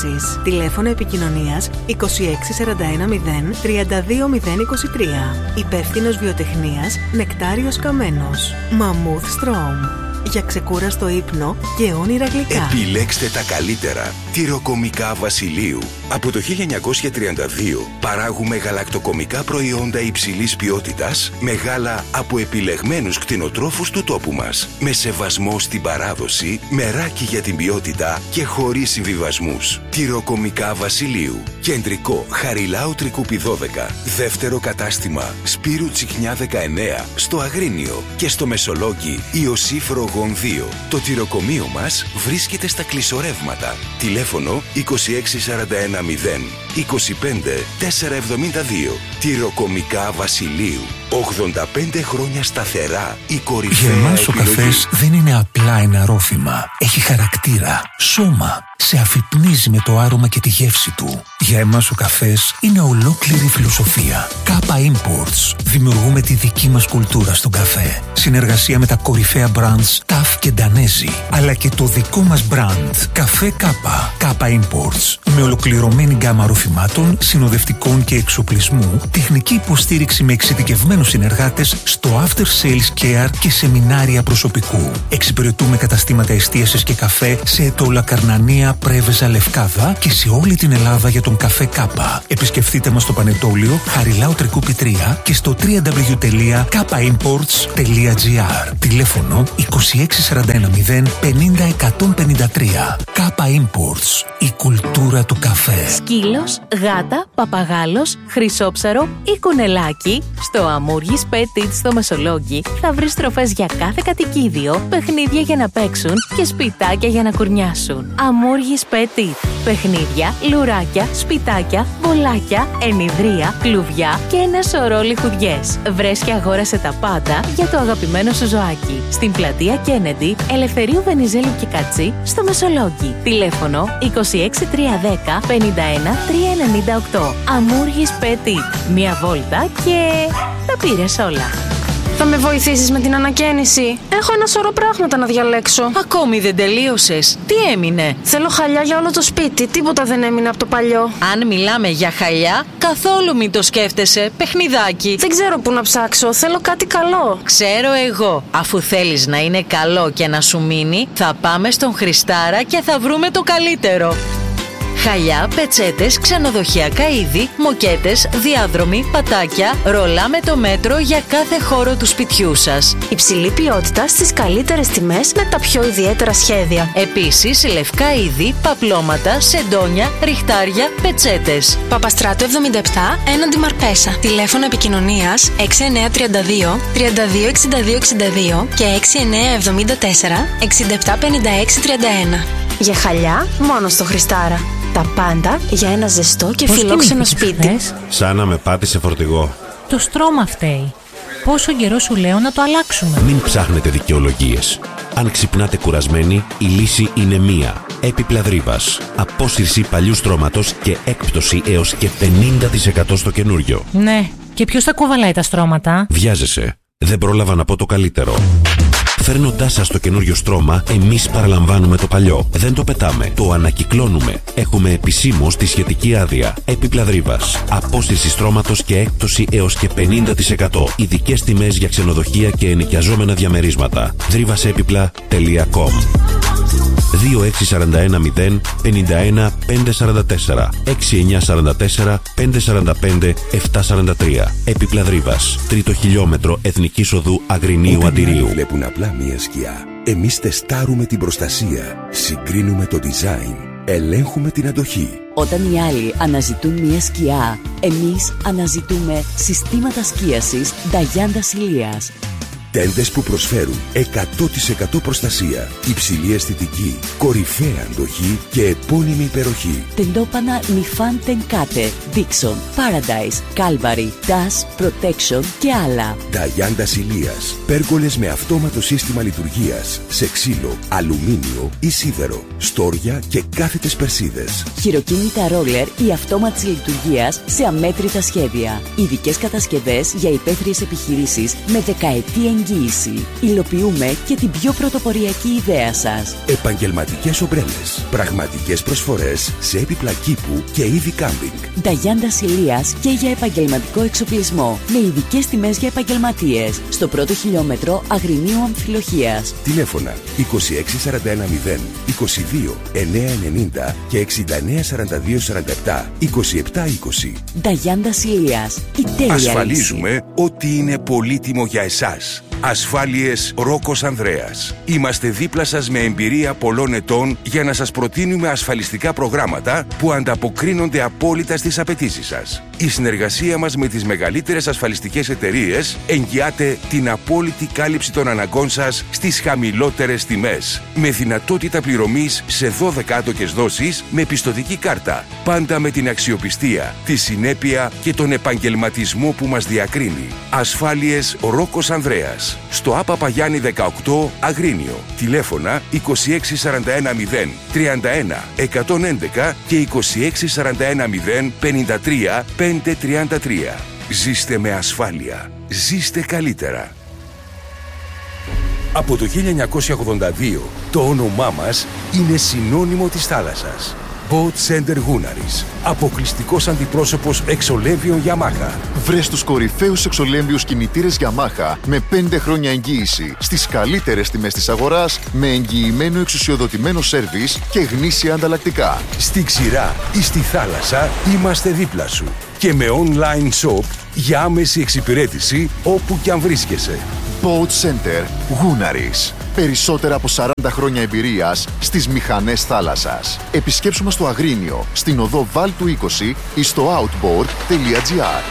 Speaker 16: τέσσερα. Τηλέφωνο επικοινωνίας είκοσι έξι σαράντα ένα μηδέν τριάντα δύο μηδέν είκοσι τρία. Υπεύθυνος βιοτεχνίας Νεκτάριος Καμένος. Μαμούθ Στρόμ. Για ξεκούραστο ύπνο και όνειρα γλυκά.
Speaker 17: Επιλέξτε τα καλύτερα. Τυροκομικά Βασιλείου. Από το χίλια εννιακόσια τριάντα δύο παράγουμε γαλακτοκομικά προϊόντα υψηλής ποιότητας με γάλα από επιλεγμένους κτηνοτρόφους του τόπου μας. Με σεβασμό στην παράδοση, μεράκι για την ποιότητα και χωρίς συμβιβασμούς. Τυροκομικά Βασιλείου. Κεντρικό Χαριλάου Τρικούπι δώδεκα. Δεύτερο κατάστημα Σπύρου Τσιχνιά δεκαεννέα στο Αγρίνιο και στο Μεσολόγγι Ιωσήφ Ρογόν δύο. Το τυροκομείο μας βρίσκεται στα Κλεισορεύματα. Τηλέφωνο είκοσι έξι σαράντα ένα μηδέν είκοσι πέντε τετρακόσια εβδομήντα δύο. Τυροκομικά Βασιλείου. ογδόντα πέντε χρόνια σταθερά η κορυφαία
Speaker 18: Για εμάς ο
Speaker 17: επιλογή.
Speaker 18: καφές δεν είναι απλά ένα ρόφημα. Έχει χαρακτήρα, σώμα. Σε αφυπνίζει με το άρωμα και τη γεύση του. Για εμάς ο καφές είναι ολόκληρη φιλοσοφία. Κάπα Imports. Δημιουργούμε τη δική μας κουλτούρα στον καφέ. Συνεργασία με τα κορυφαία brands Ταφ και Ντανέζι. Αλλά και το δικό μας brand. Καφέ Κάπα. Κάπα Imports. Με ολοκληρωμένη γκάμα ροφημάτων, συνοδευτικών και εξοπλισμού, τεχνική υποστήριξη με εξειδικευμένους συνεργάτες στο after sales care και σεμινάρια προσωπικού. Εξυπηρετούμε καταστήματα εστίασης και καφέ σε Ετώλα Καρνανία, Πρέβεζα, Λευκάδα και σε όλη την Ελλάδα για τον καφέ Κάπα. Επισκεφτείτε μας στο Πανετόλιο, Χαριλάου Τρικούπι τρία και στο double-u double-u double-u τελεία κάπα imports τελεία gr. Τηλέφωνο είκοσι έξι σαράντα ένα μηδέν πενήντα εκατόν πενήντα τρία. Κάπα Imports. Η κουλτούρα του καφέ.
Speaker 19: Σκύλος, γάτα, παπαγάλος, χρυσόψαρο ή κουνελάκι. Στο Αμούργης Petit στο Μεσολόγγι θα βρεις τροφές για κάθε κατοικίδιο, παιχνίδια για να παίξουν και σπιτάκια για να κουρνιάσουν. Αμούργης Petit. Παιχνίδια, λουράκια, σπιτάκια, μπολάκια, ενιδρία, κλουβιά και ένα σωρό λιχουδιές. Βρες και αγόρασε τα πάντα για το αγαπημένο σου ζωάκι. Στην πλατεία Κέννεντι, Ελευθερίου Βενιζέλου και Κατσί, στο Μεσολόγγι. Τηλέφωνο είκοσι έξι τριακόσια δέκα πενήντα ένα τριακόσια ενενήντα οκτώ. Αμούργης Petit. Μία βόλτα και τα πήρες όλα.
Speaker 20: Θα με βοηθήσεις με την ανακαίνιση? Έχω ένα σωρό πράγματα να διαλέξω.
Speaker 19: Ακόμη δεν τελείωσες. Τι έμεινε?
Speaker 20: Θέλω χαλιά για όλο το σπίτι. Τίποτα δεν έμεινε από το παλιό.
Speaker 19: Αν μιλάμε για χαλιά, καθόλου μην το σκέφτεσαι. Παιχνιδάκι.
Speaker 20: Δεν ξέρω πού να ψάξω. Θέλω κάτι καλό.
Speaker 19: Ξέρω εγώ. Αφού θέλεις να είναι καλό και να σου μείνει, θα πάμε στον Χριστάρα και θα βρούμε το καλύτερο. Χαλιά, πετσέτες, ξενοδοχειακά είδη, μοκέτες, διάδρομοι, πατάκια, ρολά με το μέτρο για κάθε χώρο του σπιτιού σας.
Speaker 20: Υψηλή ποιότητα στις καλύτερες τιμές με τα πιο ιδιαίτερα σχέδια.
Speaker 19: Επίσης, λευκά είδη, παπλώματα, σεντόνια, ριχτάρια, πετσέτες.
Speaker 20: Παπαστράτου εβδομήντα επτά, έναντι Μαρπέσα. Τηλέφωνο επικοινωνίας έξι εννιά τρία δύο τριάντα δύο εξήντα δύο εξήντα δύο και έξι εννιά εβδομήντα τέσσερα εξήντα επτά πενήντα έξι τριάντα ένα. Για χαλιά, μόνο στο Χριστάρα. Τα πάντα για ένα ζεστό και φιλόξενο σπίτι.
Speaker 6: Σαν να με πάτησε φορτηγό.
Speaker 21: Το στρώμα φταίει. Πόσο καιρό σου λέω να το αλλάξουμε.
Speaker 6: Μην ψάχνετε δικαιολογίες. Αν ξυπνάτε κουρασμένοι, η λύση είναι μία. Έπιπλα Δρύβας. Απόσυρση παλιού στρώματος και έκπτωση έως και πενήντα τοις εκατό στο καινούριο.
Speaker 21: Ναι, και ποιος θα κουβαλάει τα στρώματα?
Speaker 6: Βιάζεσαι. Δεν πρόλαβα να πω το καλύτερο. Φέρνοντάς σας το καινούριο στρώμα, εμείς παραλαμβάνουμε το παλιό. Δεν το πετάμε, το ανακυκλώνουμε. Έχουμε επισήμως τη σχετική άδεια. Έπιπλα Δρύβας. Απόσυρση στρώματος και έκπτωση έως και πενήντα τοις εκατό. Ειδικές τιμές για ξενοδοχεία και ενοικιαζόμενα διαμερίσματα. δρύβασέπιπλα τελεία κομ. δύο έξι τέσσερα ένα μηδέν πενήντα ένα πεντακόσια σαράντα τέσσερα έξι εννιά τέσσερα τέσσερα πεντακόσια σαράντα πέντε επτακόσια σαράντα τρία. Έπιπλα Δρύβας. Τρίτο χιλιόμετρο Εθνικής Οδού Αγρινίου Αντιρίου.
Speaker 17: Βλέπουν απλά μία σκιά. Εμείς τεστάρουμε την προστασία, συγκρίνουμε το design, ελέγχουμε την αντοχή.
Speaker 22: Όταν οι άλλοι αναζητούν μία σκιά, εμείς αναζητούμε συστήματα σκίασης Νταγιάντα Ηλίας.
Speaker 17: Τέντες που προσφέρουν εκατό τοις εκατό προστασία, υψηλή αισθητική, κορυφαία αντοχή και επώνυμη υπεροχή.
Speaker 22: Τεντόπανα Νιφάν Τενκάτε, Dixon, Paradise, Calvary, Dash, Protection και άλλα.
Speaker 17: Νταγιάντα Ηλίας. Πέργολες με αυτόματο σύστημα λειτουργίας σε ξύλο, αλουμίνιο ή σίδερο, στόρια και κάθετες περσίδες.
Speaker 22: Χειροκίνητα ρόλερ ή αυτόματης λειτουργίας σε αμέτρητα σχέδια. Ειδικές κατασκευές για υπαίθριες επιχειρήσεις με δεκαετή εγγύηση. Υλοποιούμε και την πιο πρωτοποριακή ιδέα σας.
Speaker 17: Επαγγελματικές ομπρέλες. Πραγματικές προσφορές σε έπιπλα κήπου και είδη κάμπινγκ.
Speaker 22: Νταγιάντα Ηλίας και για επαγγελματικό εξοπλισμό. Με ειδικές τιμές για επαγγελματίες. Στο πρώτο χιλιόμετρο Αγρινίου Αμφιλοχίας.
Speaker 17: Τηλέφωνα είκοσι έξι σαράντα ένα μηδέν είκοσι δύο εννιακόσια ενενήντα και εξήντα εννέα σαράντα δύο σαράντα επτά είκοσι επτά είκοσι.
Speaker 22: Νταγιάντα Ηλίας. Η τέλεια
Speaker 17: Ασφαλίζουμε
Speaker 22: λύση.
Speaker 17: ότι είναι πολύτιμο για εσάς. Ασφάλειες Ρόκος Ανδρέας. Είμαστε δίπλα σας με εμπειρία πολλών ετών για να σας προτείνουμε ασφαλιστικά προγράμματα που ανταποκρίνονται απόλυτα στις απαιτήσεις σας. Η συνεργασία μας με τις μεγαλύτερες ασφαλιστικές εταιρείες εγγυάται την απόλυτη κάλυψη των αναγκών σας στις χαμηλότερες τιμές. Με δυνατότητα πληρωμής σε δώδεκα άτοκες δόσεις με πιστωτική κάρτα. Πάντα με την αξιοπιστία, τη συνέπεια και τον επαγγελματισμό που μας διακρίνει. Ασφάλειες Ρόκος Ανδρέας. Στο Άπα Παγιάννη δεκαοκτώ Αγρίνιο. Τηλέφωνα είκοσι έξι σαράντα ένα μηδέν τριάντα ένα εκατόν έντεκα και είκοσι έξι σαράντα ένα μηδέν πενήντα τρία πεντακόσια τριάντα τρία. Ζήστε με ασφάλεια. Ζήστε καλύτερα. Από το χίλια εννιακόσια ογδόντα δύο το όνομά μας είναι συνώνυμο της θάλασσας. Boat Center Gunaris. Αποκλειστικός αντιπρόσωπος εξολέμβιων Yamaha.
Speaker 1: Βρες τους κορυφαίους εξολέμβιους κινητήρες Yamaha με πέντε χρόνια εγγύηση στις καλύτερες τιμές της αγοράς, με εγγυημένο εξουσιοδοτημένο σέρβις και γνήσια ανταλλακτικά.
Speaker 17: Στη ξηρά ή στη θάλασσα είμαστε δίπλα σου. Και με online shop για άμεση εξυπηρέτηση όπου κι αν βρίσκεσαι.
Speaker 1: Boat Center Gunaris. Περισσότερα από σαράντα χρόνια εμπειρίας στις μηχανές θάλασσας. Επισκέψου μας στο Αγρίνιο, στην οδό Βάλτου είκοσι ή στο outboard τελεία gr.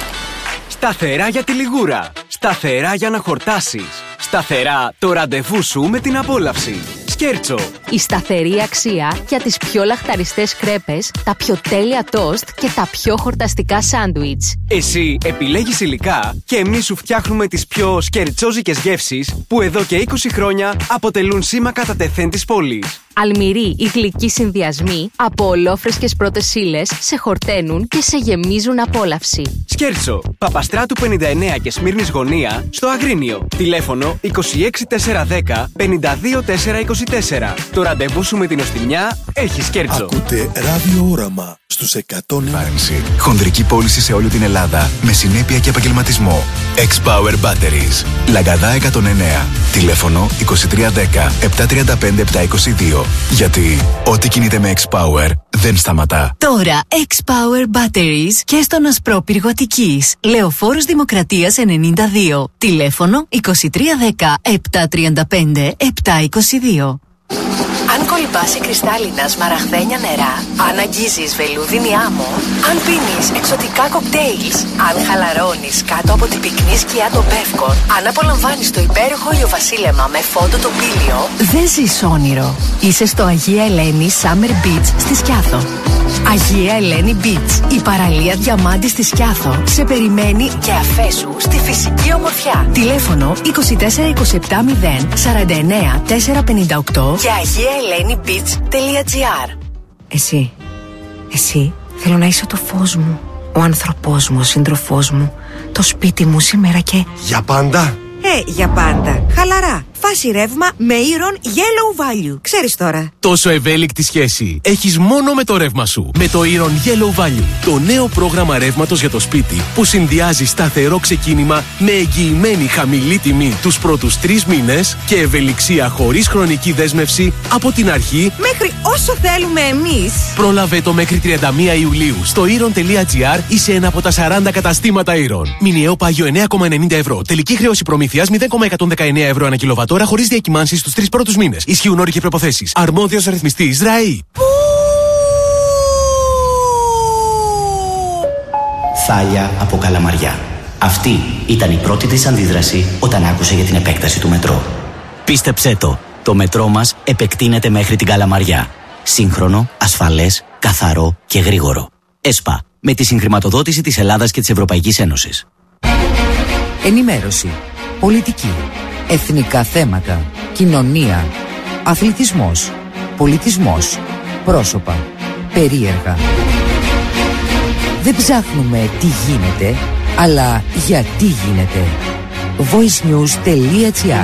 Speaker 3: Σταθερά για τη λιγούρα. Σταθερά για να χορτάσεις. Σταθερά το ραντεβού σου με την απόλαυση. Σκέρτσο.
Speaker 19: Η σταθερή αξία για τις πιο λαχταριστές κρέπες, τα πιο τέλεια τόστ και τα πιο χορταστικά σάντουιτς.
Speaker 3: Εσύ επιλέγεις υλικά και εμείς σου φτιάχνουμε τις πιο σκερτσόζικες γεύσεις που εδώ και είκοσι χρόνια αποτελούν σήμα κατά τεθέν της πόλης.
Speaker 19: Αλμυροί ή γλυκοί συνδυασμοί από ολόφρεσκες πρώτες ύλες σε χορταίνουν και σε γεμίζουν απόλαυση.
Speaker 3: Σκέρτσο. Παπαστράτου πενήντα εννέα και Σμύρνης Γωνία στο Αγρίνιο. Τηλέφωνο είκοσι έξι τετρακόσια δέκα πενήντα δύο τετρακόσια είκοσι τέσσερα. Το ραντεβού σου με την οστιμιά έχει Σκέρτσο.
Speaker 23: Ακούτε Ράδιο Όραμα στους εκατό εννέα.
Speaker 24: Χονδρική πώληση σε όλη την Ελλάδα με συνέπεια και επαγγελματισμό. X-Power Batteries. Λαγκαδά εκατόν εννέα. Τηλέφωνο είκοσι τρία δέκα επτακόσια τριάντα πέντε επτακόσια είκοσι δύο. Γιατί ό,τι κινείται με X-Power δεν σταματά.
Speaker 22: Τώρα X-Power Batteries και στον Ασπρόπυργο Αττικής. Λεωφόρος Δημοκρατίας ενενήντα δύο. Τηλέφωνο είκοσι τρία δέκα επτακόσια τριάντα πέντε επτακόσια είκοσι δύο.
Speaker 25: Αν κολυμπάς κρυστάλλινα σμαραγδένια νερά, αν αγγίζεις βελούδινη άμμο, αν πίνεις εξωτικά κοκτέιλς, αν χαλαρώνεις κάτω από την πυκνή σκιά των Πεύκων, αν απολαμβάνεις το υπέροχο ηλιοβασίλεμα με φόντο τον Πήλιο,
Speaker 22: δεν ζεις όνειρο. Είσαι στο Αγία Ελένη Summer Beach στη Σκιάθο. Αγία Ελένη Beach, η παραλία διαμάντη στη Σκιάθο, σε περιμένει και αφέσου στη φυσική ομορφιά. Τηλέφωνο είκοσι τέσσερα είκοσι επτά μηδέν σαράντα εννέα τετρακόσια πενήντα οκτώ
Speaker 25: και αγία ελένη beach τελεία gr.
Speaker 26: Εσύ, εσύ θέλω να είσαι το φως μου, ο άνθρωπός μου, ο σύντροφός μου, το σπίτι μου σήμερα και...
Speaker 27: Για πάντα.
Speaker 26: Ε, για πάντα. Χαλαρά. Φάση ρεύμα με Iron Yellow Value. Ξέρεις τώρα.
Speaker 28: Τόσο ευέλικτη σχέση έχεις μόνο με το ρεύμα σου. Με το Iron Yellow Value. Το νέο πρόγραμμα ρεύματος για το σπίτι που συνδυάζει σταθερό ξεκίνημα με εγγυημένη χαμηλή τιμή τους πρώτους τρεις μήνες και ευελιξία χωρίς χρονική δέσμευση από την αρχή
Speaker 26: μέχρι όσο θέλουμε εμείς.
Speaker 28: Πρόλαβε το μέχρι τριάντα μία Ιουλίου στο iron τελεία gr ή σε ένα από τα σαράντα καταστήματα Iron. Μηνιαίο πάγιο εννέα κόμμα ενενήντα ευρώ. Τελική χρέωση προμήθειας μηδέν κόμμα εκατόν δεκαεννέα ευρώ ανά κιλοβατόρα χωρίς διακυμάνσεις στους τρεις πρώτους μήνες. Ισχύουν όροι και προϋποθέσεις. Αρμόδιος ρυθμιστής ΡΑΗ.
Speaker 29: Θάλια από Καλαμαριά. Αυτή ήταν η πρώτη της αντίδραση όταν άκουσε για την επέκταση του μετρό. Πίστεψέ το, το μετρό μας επεκτείνεται μέχρι την Καλαμαριά. Σύγχρονο, ασφαλές, καθαρό και γρήγορο. ΕΣΠΑ, με τη συγχρηματοδότηση της Ελλάδας και της Ευρωπαϊκής Ένωσης.
Speaker 30: Ενημέρωση, πολιτική, εθνικά θέματα, κοινωνία, αθλητισμός, πολιτισμός, πρόσωπα, περίεργα. Δεν ψάχνουμε τι γίνεται, αλλά γιατί γίνεται. voicenews.gr.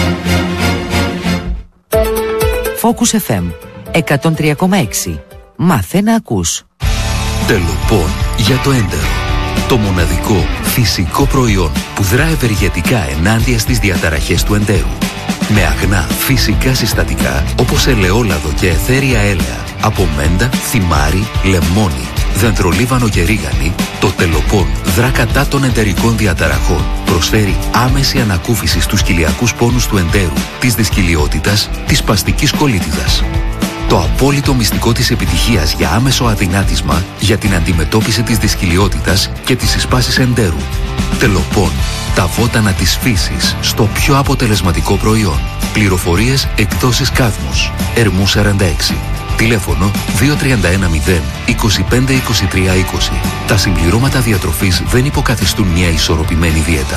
Speaker 30: Focus εφ εμ εκατόν τρία κόμμα έξι. Μάθε να ακούς.
Speaker 5: Τελοπών για το έντερο. Το μοναδικό φυσικό προϊόν που δρά ευεργετικά ενάντια στις διαταραχές του εντέρου. Με αγνά φυσικά συστατικά όπως ελαιόλαδο και αιθέρια έλαια από μέντα, θυμάρι, λεμόνι, δεντρολίβανο και ρίγανη, το Τελοπών δρά κατά των εντερικών διαταραχών. Προσφέρει άμεση ανακούφιση στους κοιλιακούς πόνους του εντέρου, της δυσκυλιότητας, της σπαστικής κολίτιδας. Το απόλυτο μυστικό της επιτυχίας για άμεσο αδυνάτισμα για την αντιμετώπιση της δυσκυλιότητας και της συσπάσης εντέρου. Τελοπών. Τα βότανα της φύσης στο πιο αποτελεσματικό προϊόν. Πληροφορίες εκδόσεις Κάδμος. Ερμού σαράντα έξι. Τηλέφωνο δύο τρία ένα μηδέν είκοσι πέντε είκοσι τρία είκοσι. Τα συμπληρώματα διατροφής δεν υποκαθιστούν μια ισορροπημένη δίαιτα.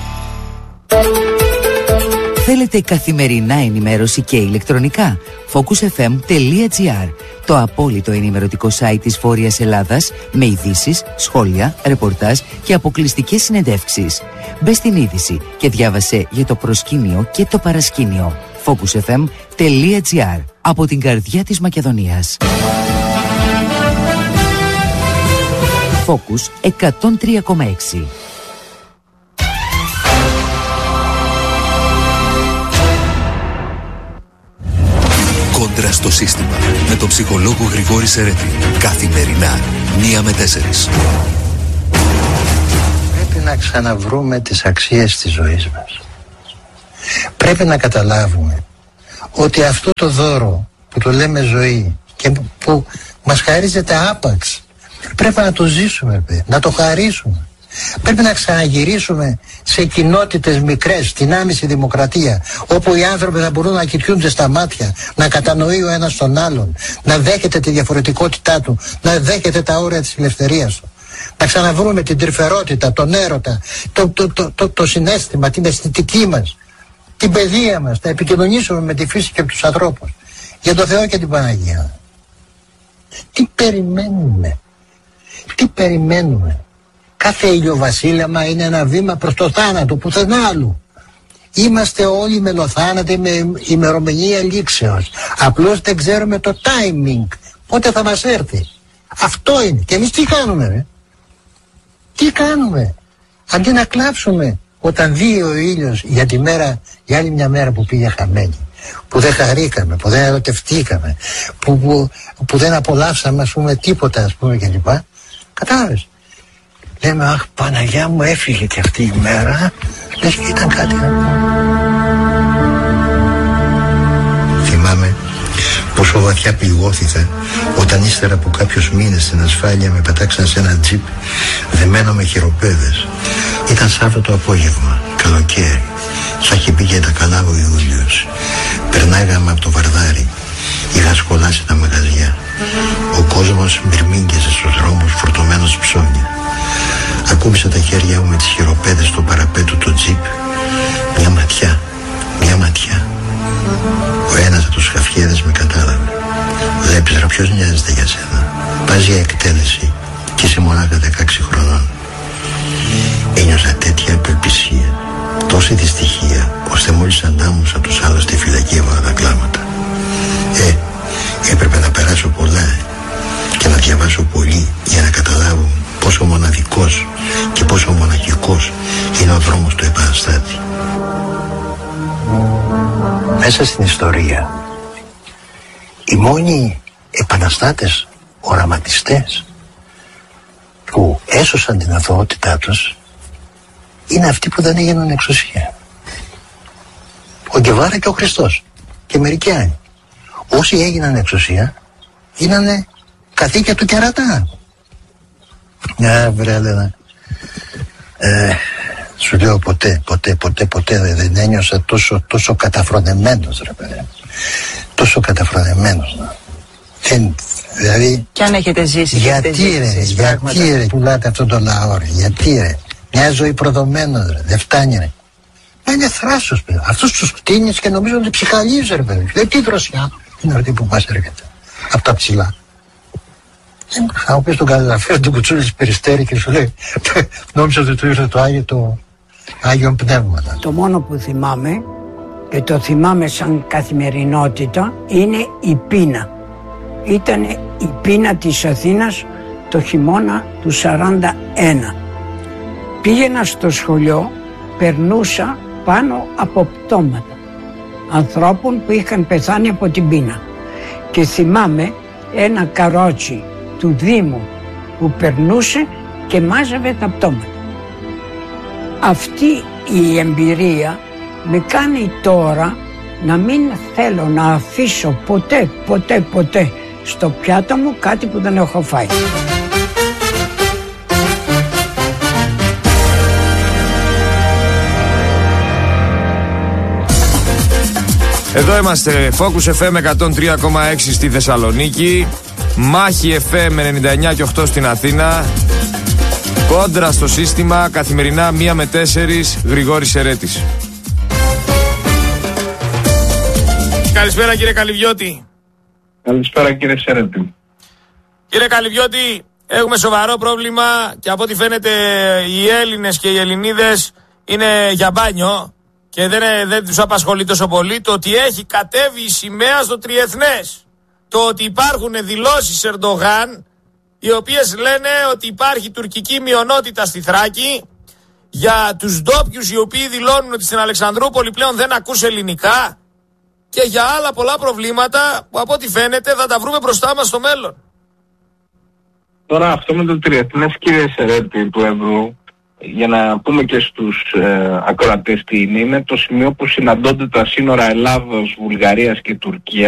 Speaker 30: Θέλετε καθημερινά ενημέρωση και ηλεκτρονικά? focus εφ εμ τελεία τζι άρ. Το απόλυτο ενημερωτικό site της Βόρειας Ελλάδας με ειδήσεις, σχόλια, ρεπορτάζ και αποκλειστικές συνεντεύξεις. Μπες στην είδηση και διάβασε για το προσκήνιο και το παρασκήνιο. focus εφ εμ τελεία τζι άρ. Από την καρδιά της Μακεδονίας. Focus εκατόν τρία κόμμα έξι.
Speaker 5: Κόντρα στο σύστημα με τον ψυχολόγο Γρηγόρη Σερέτη. Καθημερινά, μία με τέσσερις.
Speaker 7: Πρέπει να ξαναβρούμε τις αξίες της ζωής μας. Πρέπει να καταλάβουμε ότι αυτό το δώρο που το λέμε ζωή και που μας χαρίζεται άπαξ, πρέπει να το ζήσουμε, να το χαρίσουμε. Πρέπει να ξαναγυρίσουμε σε κοινότητες μικρές, στην άμεση δημοκρατία, όπου οι άνθρωποι θα μπορούν να κοιτούνται στα μάτια, να κατανοεί ο ένας τον άλλον, να δέχεται τη διαφορετικότητά του, να δέχεται τα όρια της ελευθερίας του. Να ξαναβρούμε την τρυφερότητα, τον έρωτα, το, το, το, το, το συναίσθημα, την αισθητική μας, την παιδεία μας, να επικοινωνήσουμε με τη φύση και τους ανθρώπους. Για τον Θεό και την Παναγία. Τι περιμένουμε, τι περιμένουμε. Κάθε ηλιοβασίλεμα είναι ένα βήμα προς το θάνατο, πουθενά άλλου. Είμαστε όλοι μελοθάνατοι με ημερομηνία λήξεως. Απλώς δεν ξέρουμε το timing, πότε θα μας έρθει. Αυτό είναι. Και εμείς τι κάνουμε, ρε? Τι κάνουμε? Αντί να κλάψουμε όταν δει ο ήλιος για τη μέρα, για άλλη μια μέρα που πήγε χαμένη, που δεν χαρήκαμε, που δεν ερωτευτήκαμε, που, που, που δεν απολαύσαμε, ας πούμε, τίποτα, ας πούμε, κλπ. Κατάλαβες? Λέμε, αχ, Παναγιά μου, έφυγε και αυτή η μέρα, λες και ήταν κάτι. Θυμάμαι πόσο βαθιά πληγώθηκα όταν ύστερα από κάποιους μήνες στην ασφάλεια με πετάξαν σε ένα τζιπ δεμένο με χειροπέδες. Ήταν Σάββατο απόγευμα, καλοκαίρι, σαν είχε μπει τα καλά ο Ιούλιος. Περνάγαμε από το Βαρδάρι, είχα σκολάσει τα μαγαζιά. Ο κόσμος μυρμήγκιζε στους δρόμους φορτωμένος ψώνια. Ακούμπησα τα χέρια μου με τις χειροπέδες στο παραπέτου του τζιπ. Μια ματιά, μια ματιά. Ο ένας από τους χαφιέδες με κατάλαβε. Βλέπεις, ρε, ποιος νοιάζεται για σένα? Πας για εκτέλεση και είσαι μονάχα δεκαέξι χρονών. Ένιωσα τέτοια απελπισία, τόση δυστυχία, ώστε μόλις αντάμωσα τους άλλους στη φυλακή έβαλα τα κλάματα. Ε, έπρεπε να περάσω πολλά και να διαβάσω πολύ για να καταλάβω πόσο μοναδικός και πόσο μοναχικός είναι ο δρόμος του επαναστάτη. Μέσα στην ιστορία, οι μόνοι επαναστάτες, οραματιστές που έσωσαν την αθωότητά τους είναι αυτοί που δεν έγιναν εξουσία. Ο Γκεβάρα και ο Χριστός και μερικοί άλλοι. Όσοι έγιναν εξουσία γίνανε καθήκια του κερατά. Ναι, βρε, Έλενα. Ε, σου λέω ποτέ, ποτέ, ποτέ, ποτέ δεν ένιωσα τόσο, τόσο καταφρονεμένος, ρε παιδί. Τόσο καταφρονεμένος. Δεν, δηλαδή...
Speaker 8: Κι αν έχετε ζήσει,
Speaker 7: γιατί
Speaker 8: έχετε
Speaker 7: ρε,
Speaker 8: ζήσει,
Speaker 7: γιατί
Speaker 8: πράγματα.
Speaker 7: ρε, πουλάτε αυτόν τον λαό, ρε, γιατί ρε. Μια ζωή προδομένος, ρε, δεν φτάνει, ρε. Μα είναι θράσος, παιδί. Αυτούς τους κτίνεις και νομίζω ότι ψυχαλίζει, ρε, παιδί. Δεν τι δροσιά είναι αυτή που μας έρχεται. Από τα ψηλά. Θα μου πεις τον καταγραφέα του κουτσούλη της Περιστέρη και σου λέει, νόμιζα ότι του ήρθε το Άγιο το, Άγιον Πνεύματα.
Speaker 4: Το μόνο που θυμάμαι, και το θυμάμαι σαν καθημερινότητα, είναι η πείνα. Ήταν η πείνα της Αθήνας το χειμώνα του σαράντα ένα. Πήγαινα στο σχολείο, περνούσα πάνω από πτώματα ανθρώπων που είχαν πεθάνει από την πείνα. Και θυμάμαι ένα καρότσι του Δήμου που περνούσε και μάζευε τα πτώματα. Αυτή η εμπειρία με κάνει τώρα να μην θέλω να αφήσω ποτέ, ποτέ, ποτέ στο πιάτο μου κάτι που δεν έχω φάει.
Speaker 8: Εδώ είμαστε, Focus εφ εμ εκατόν τρία κόμμα έξι στη Θεσσαλονίκη, Μάχη εφ εμ ενενήντα εννιά και οκτώ στην Αθήνα, Κόντρα στο σύστημα, καθημερινά μία με τέσσερις, Γρηγόρης Σερέτης.
Speaker 9: Καλησπέρα κύριε Καλυβιώτη.
Speaker 10: Καλησπέρα κύριε Σερέτη.
Speaker 9: Κύριε Καλυβιώτη, έχουμε σοβαρό πρόβλημα και από ό,τι φαίνεται οι Έλληνες και οι Ελληνίδες είναι για μπάνιο και δεν, δεν τους απασχολεί τόσο πολύ το ότι έχει κατέβει η σημαία στο τριεθνές. Το ότι υπάρχουν δηλώσεις Ερντογάν οι οποίες λένε ότι υπάρχει τουρκική μειονότητα στη Θράκη, για τους ντόπιους οι οποίοι δηλώνουν ότι στην Αλεξανδρούπολη πλέον δεν ακούς ελληνικά και για άλλα πολλά προβλήματα που από ό,τι φαίνεται θα τα βρούμε μπροστά μας στο μέλλον.
Speaker 10: Τώρα αυτό με το τριεθνές κύριε Σερέτη του Εύρου, για να πούμε και στους ε, ακροατές τι είναι, είναι το σημείο που συναντώνται τα σύνορα Ελλάδος, Βουλγαρίας και Τουρκίας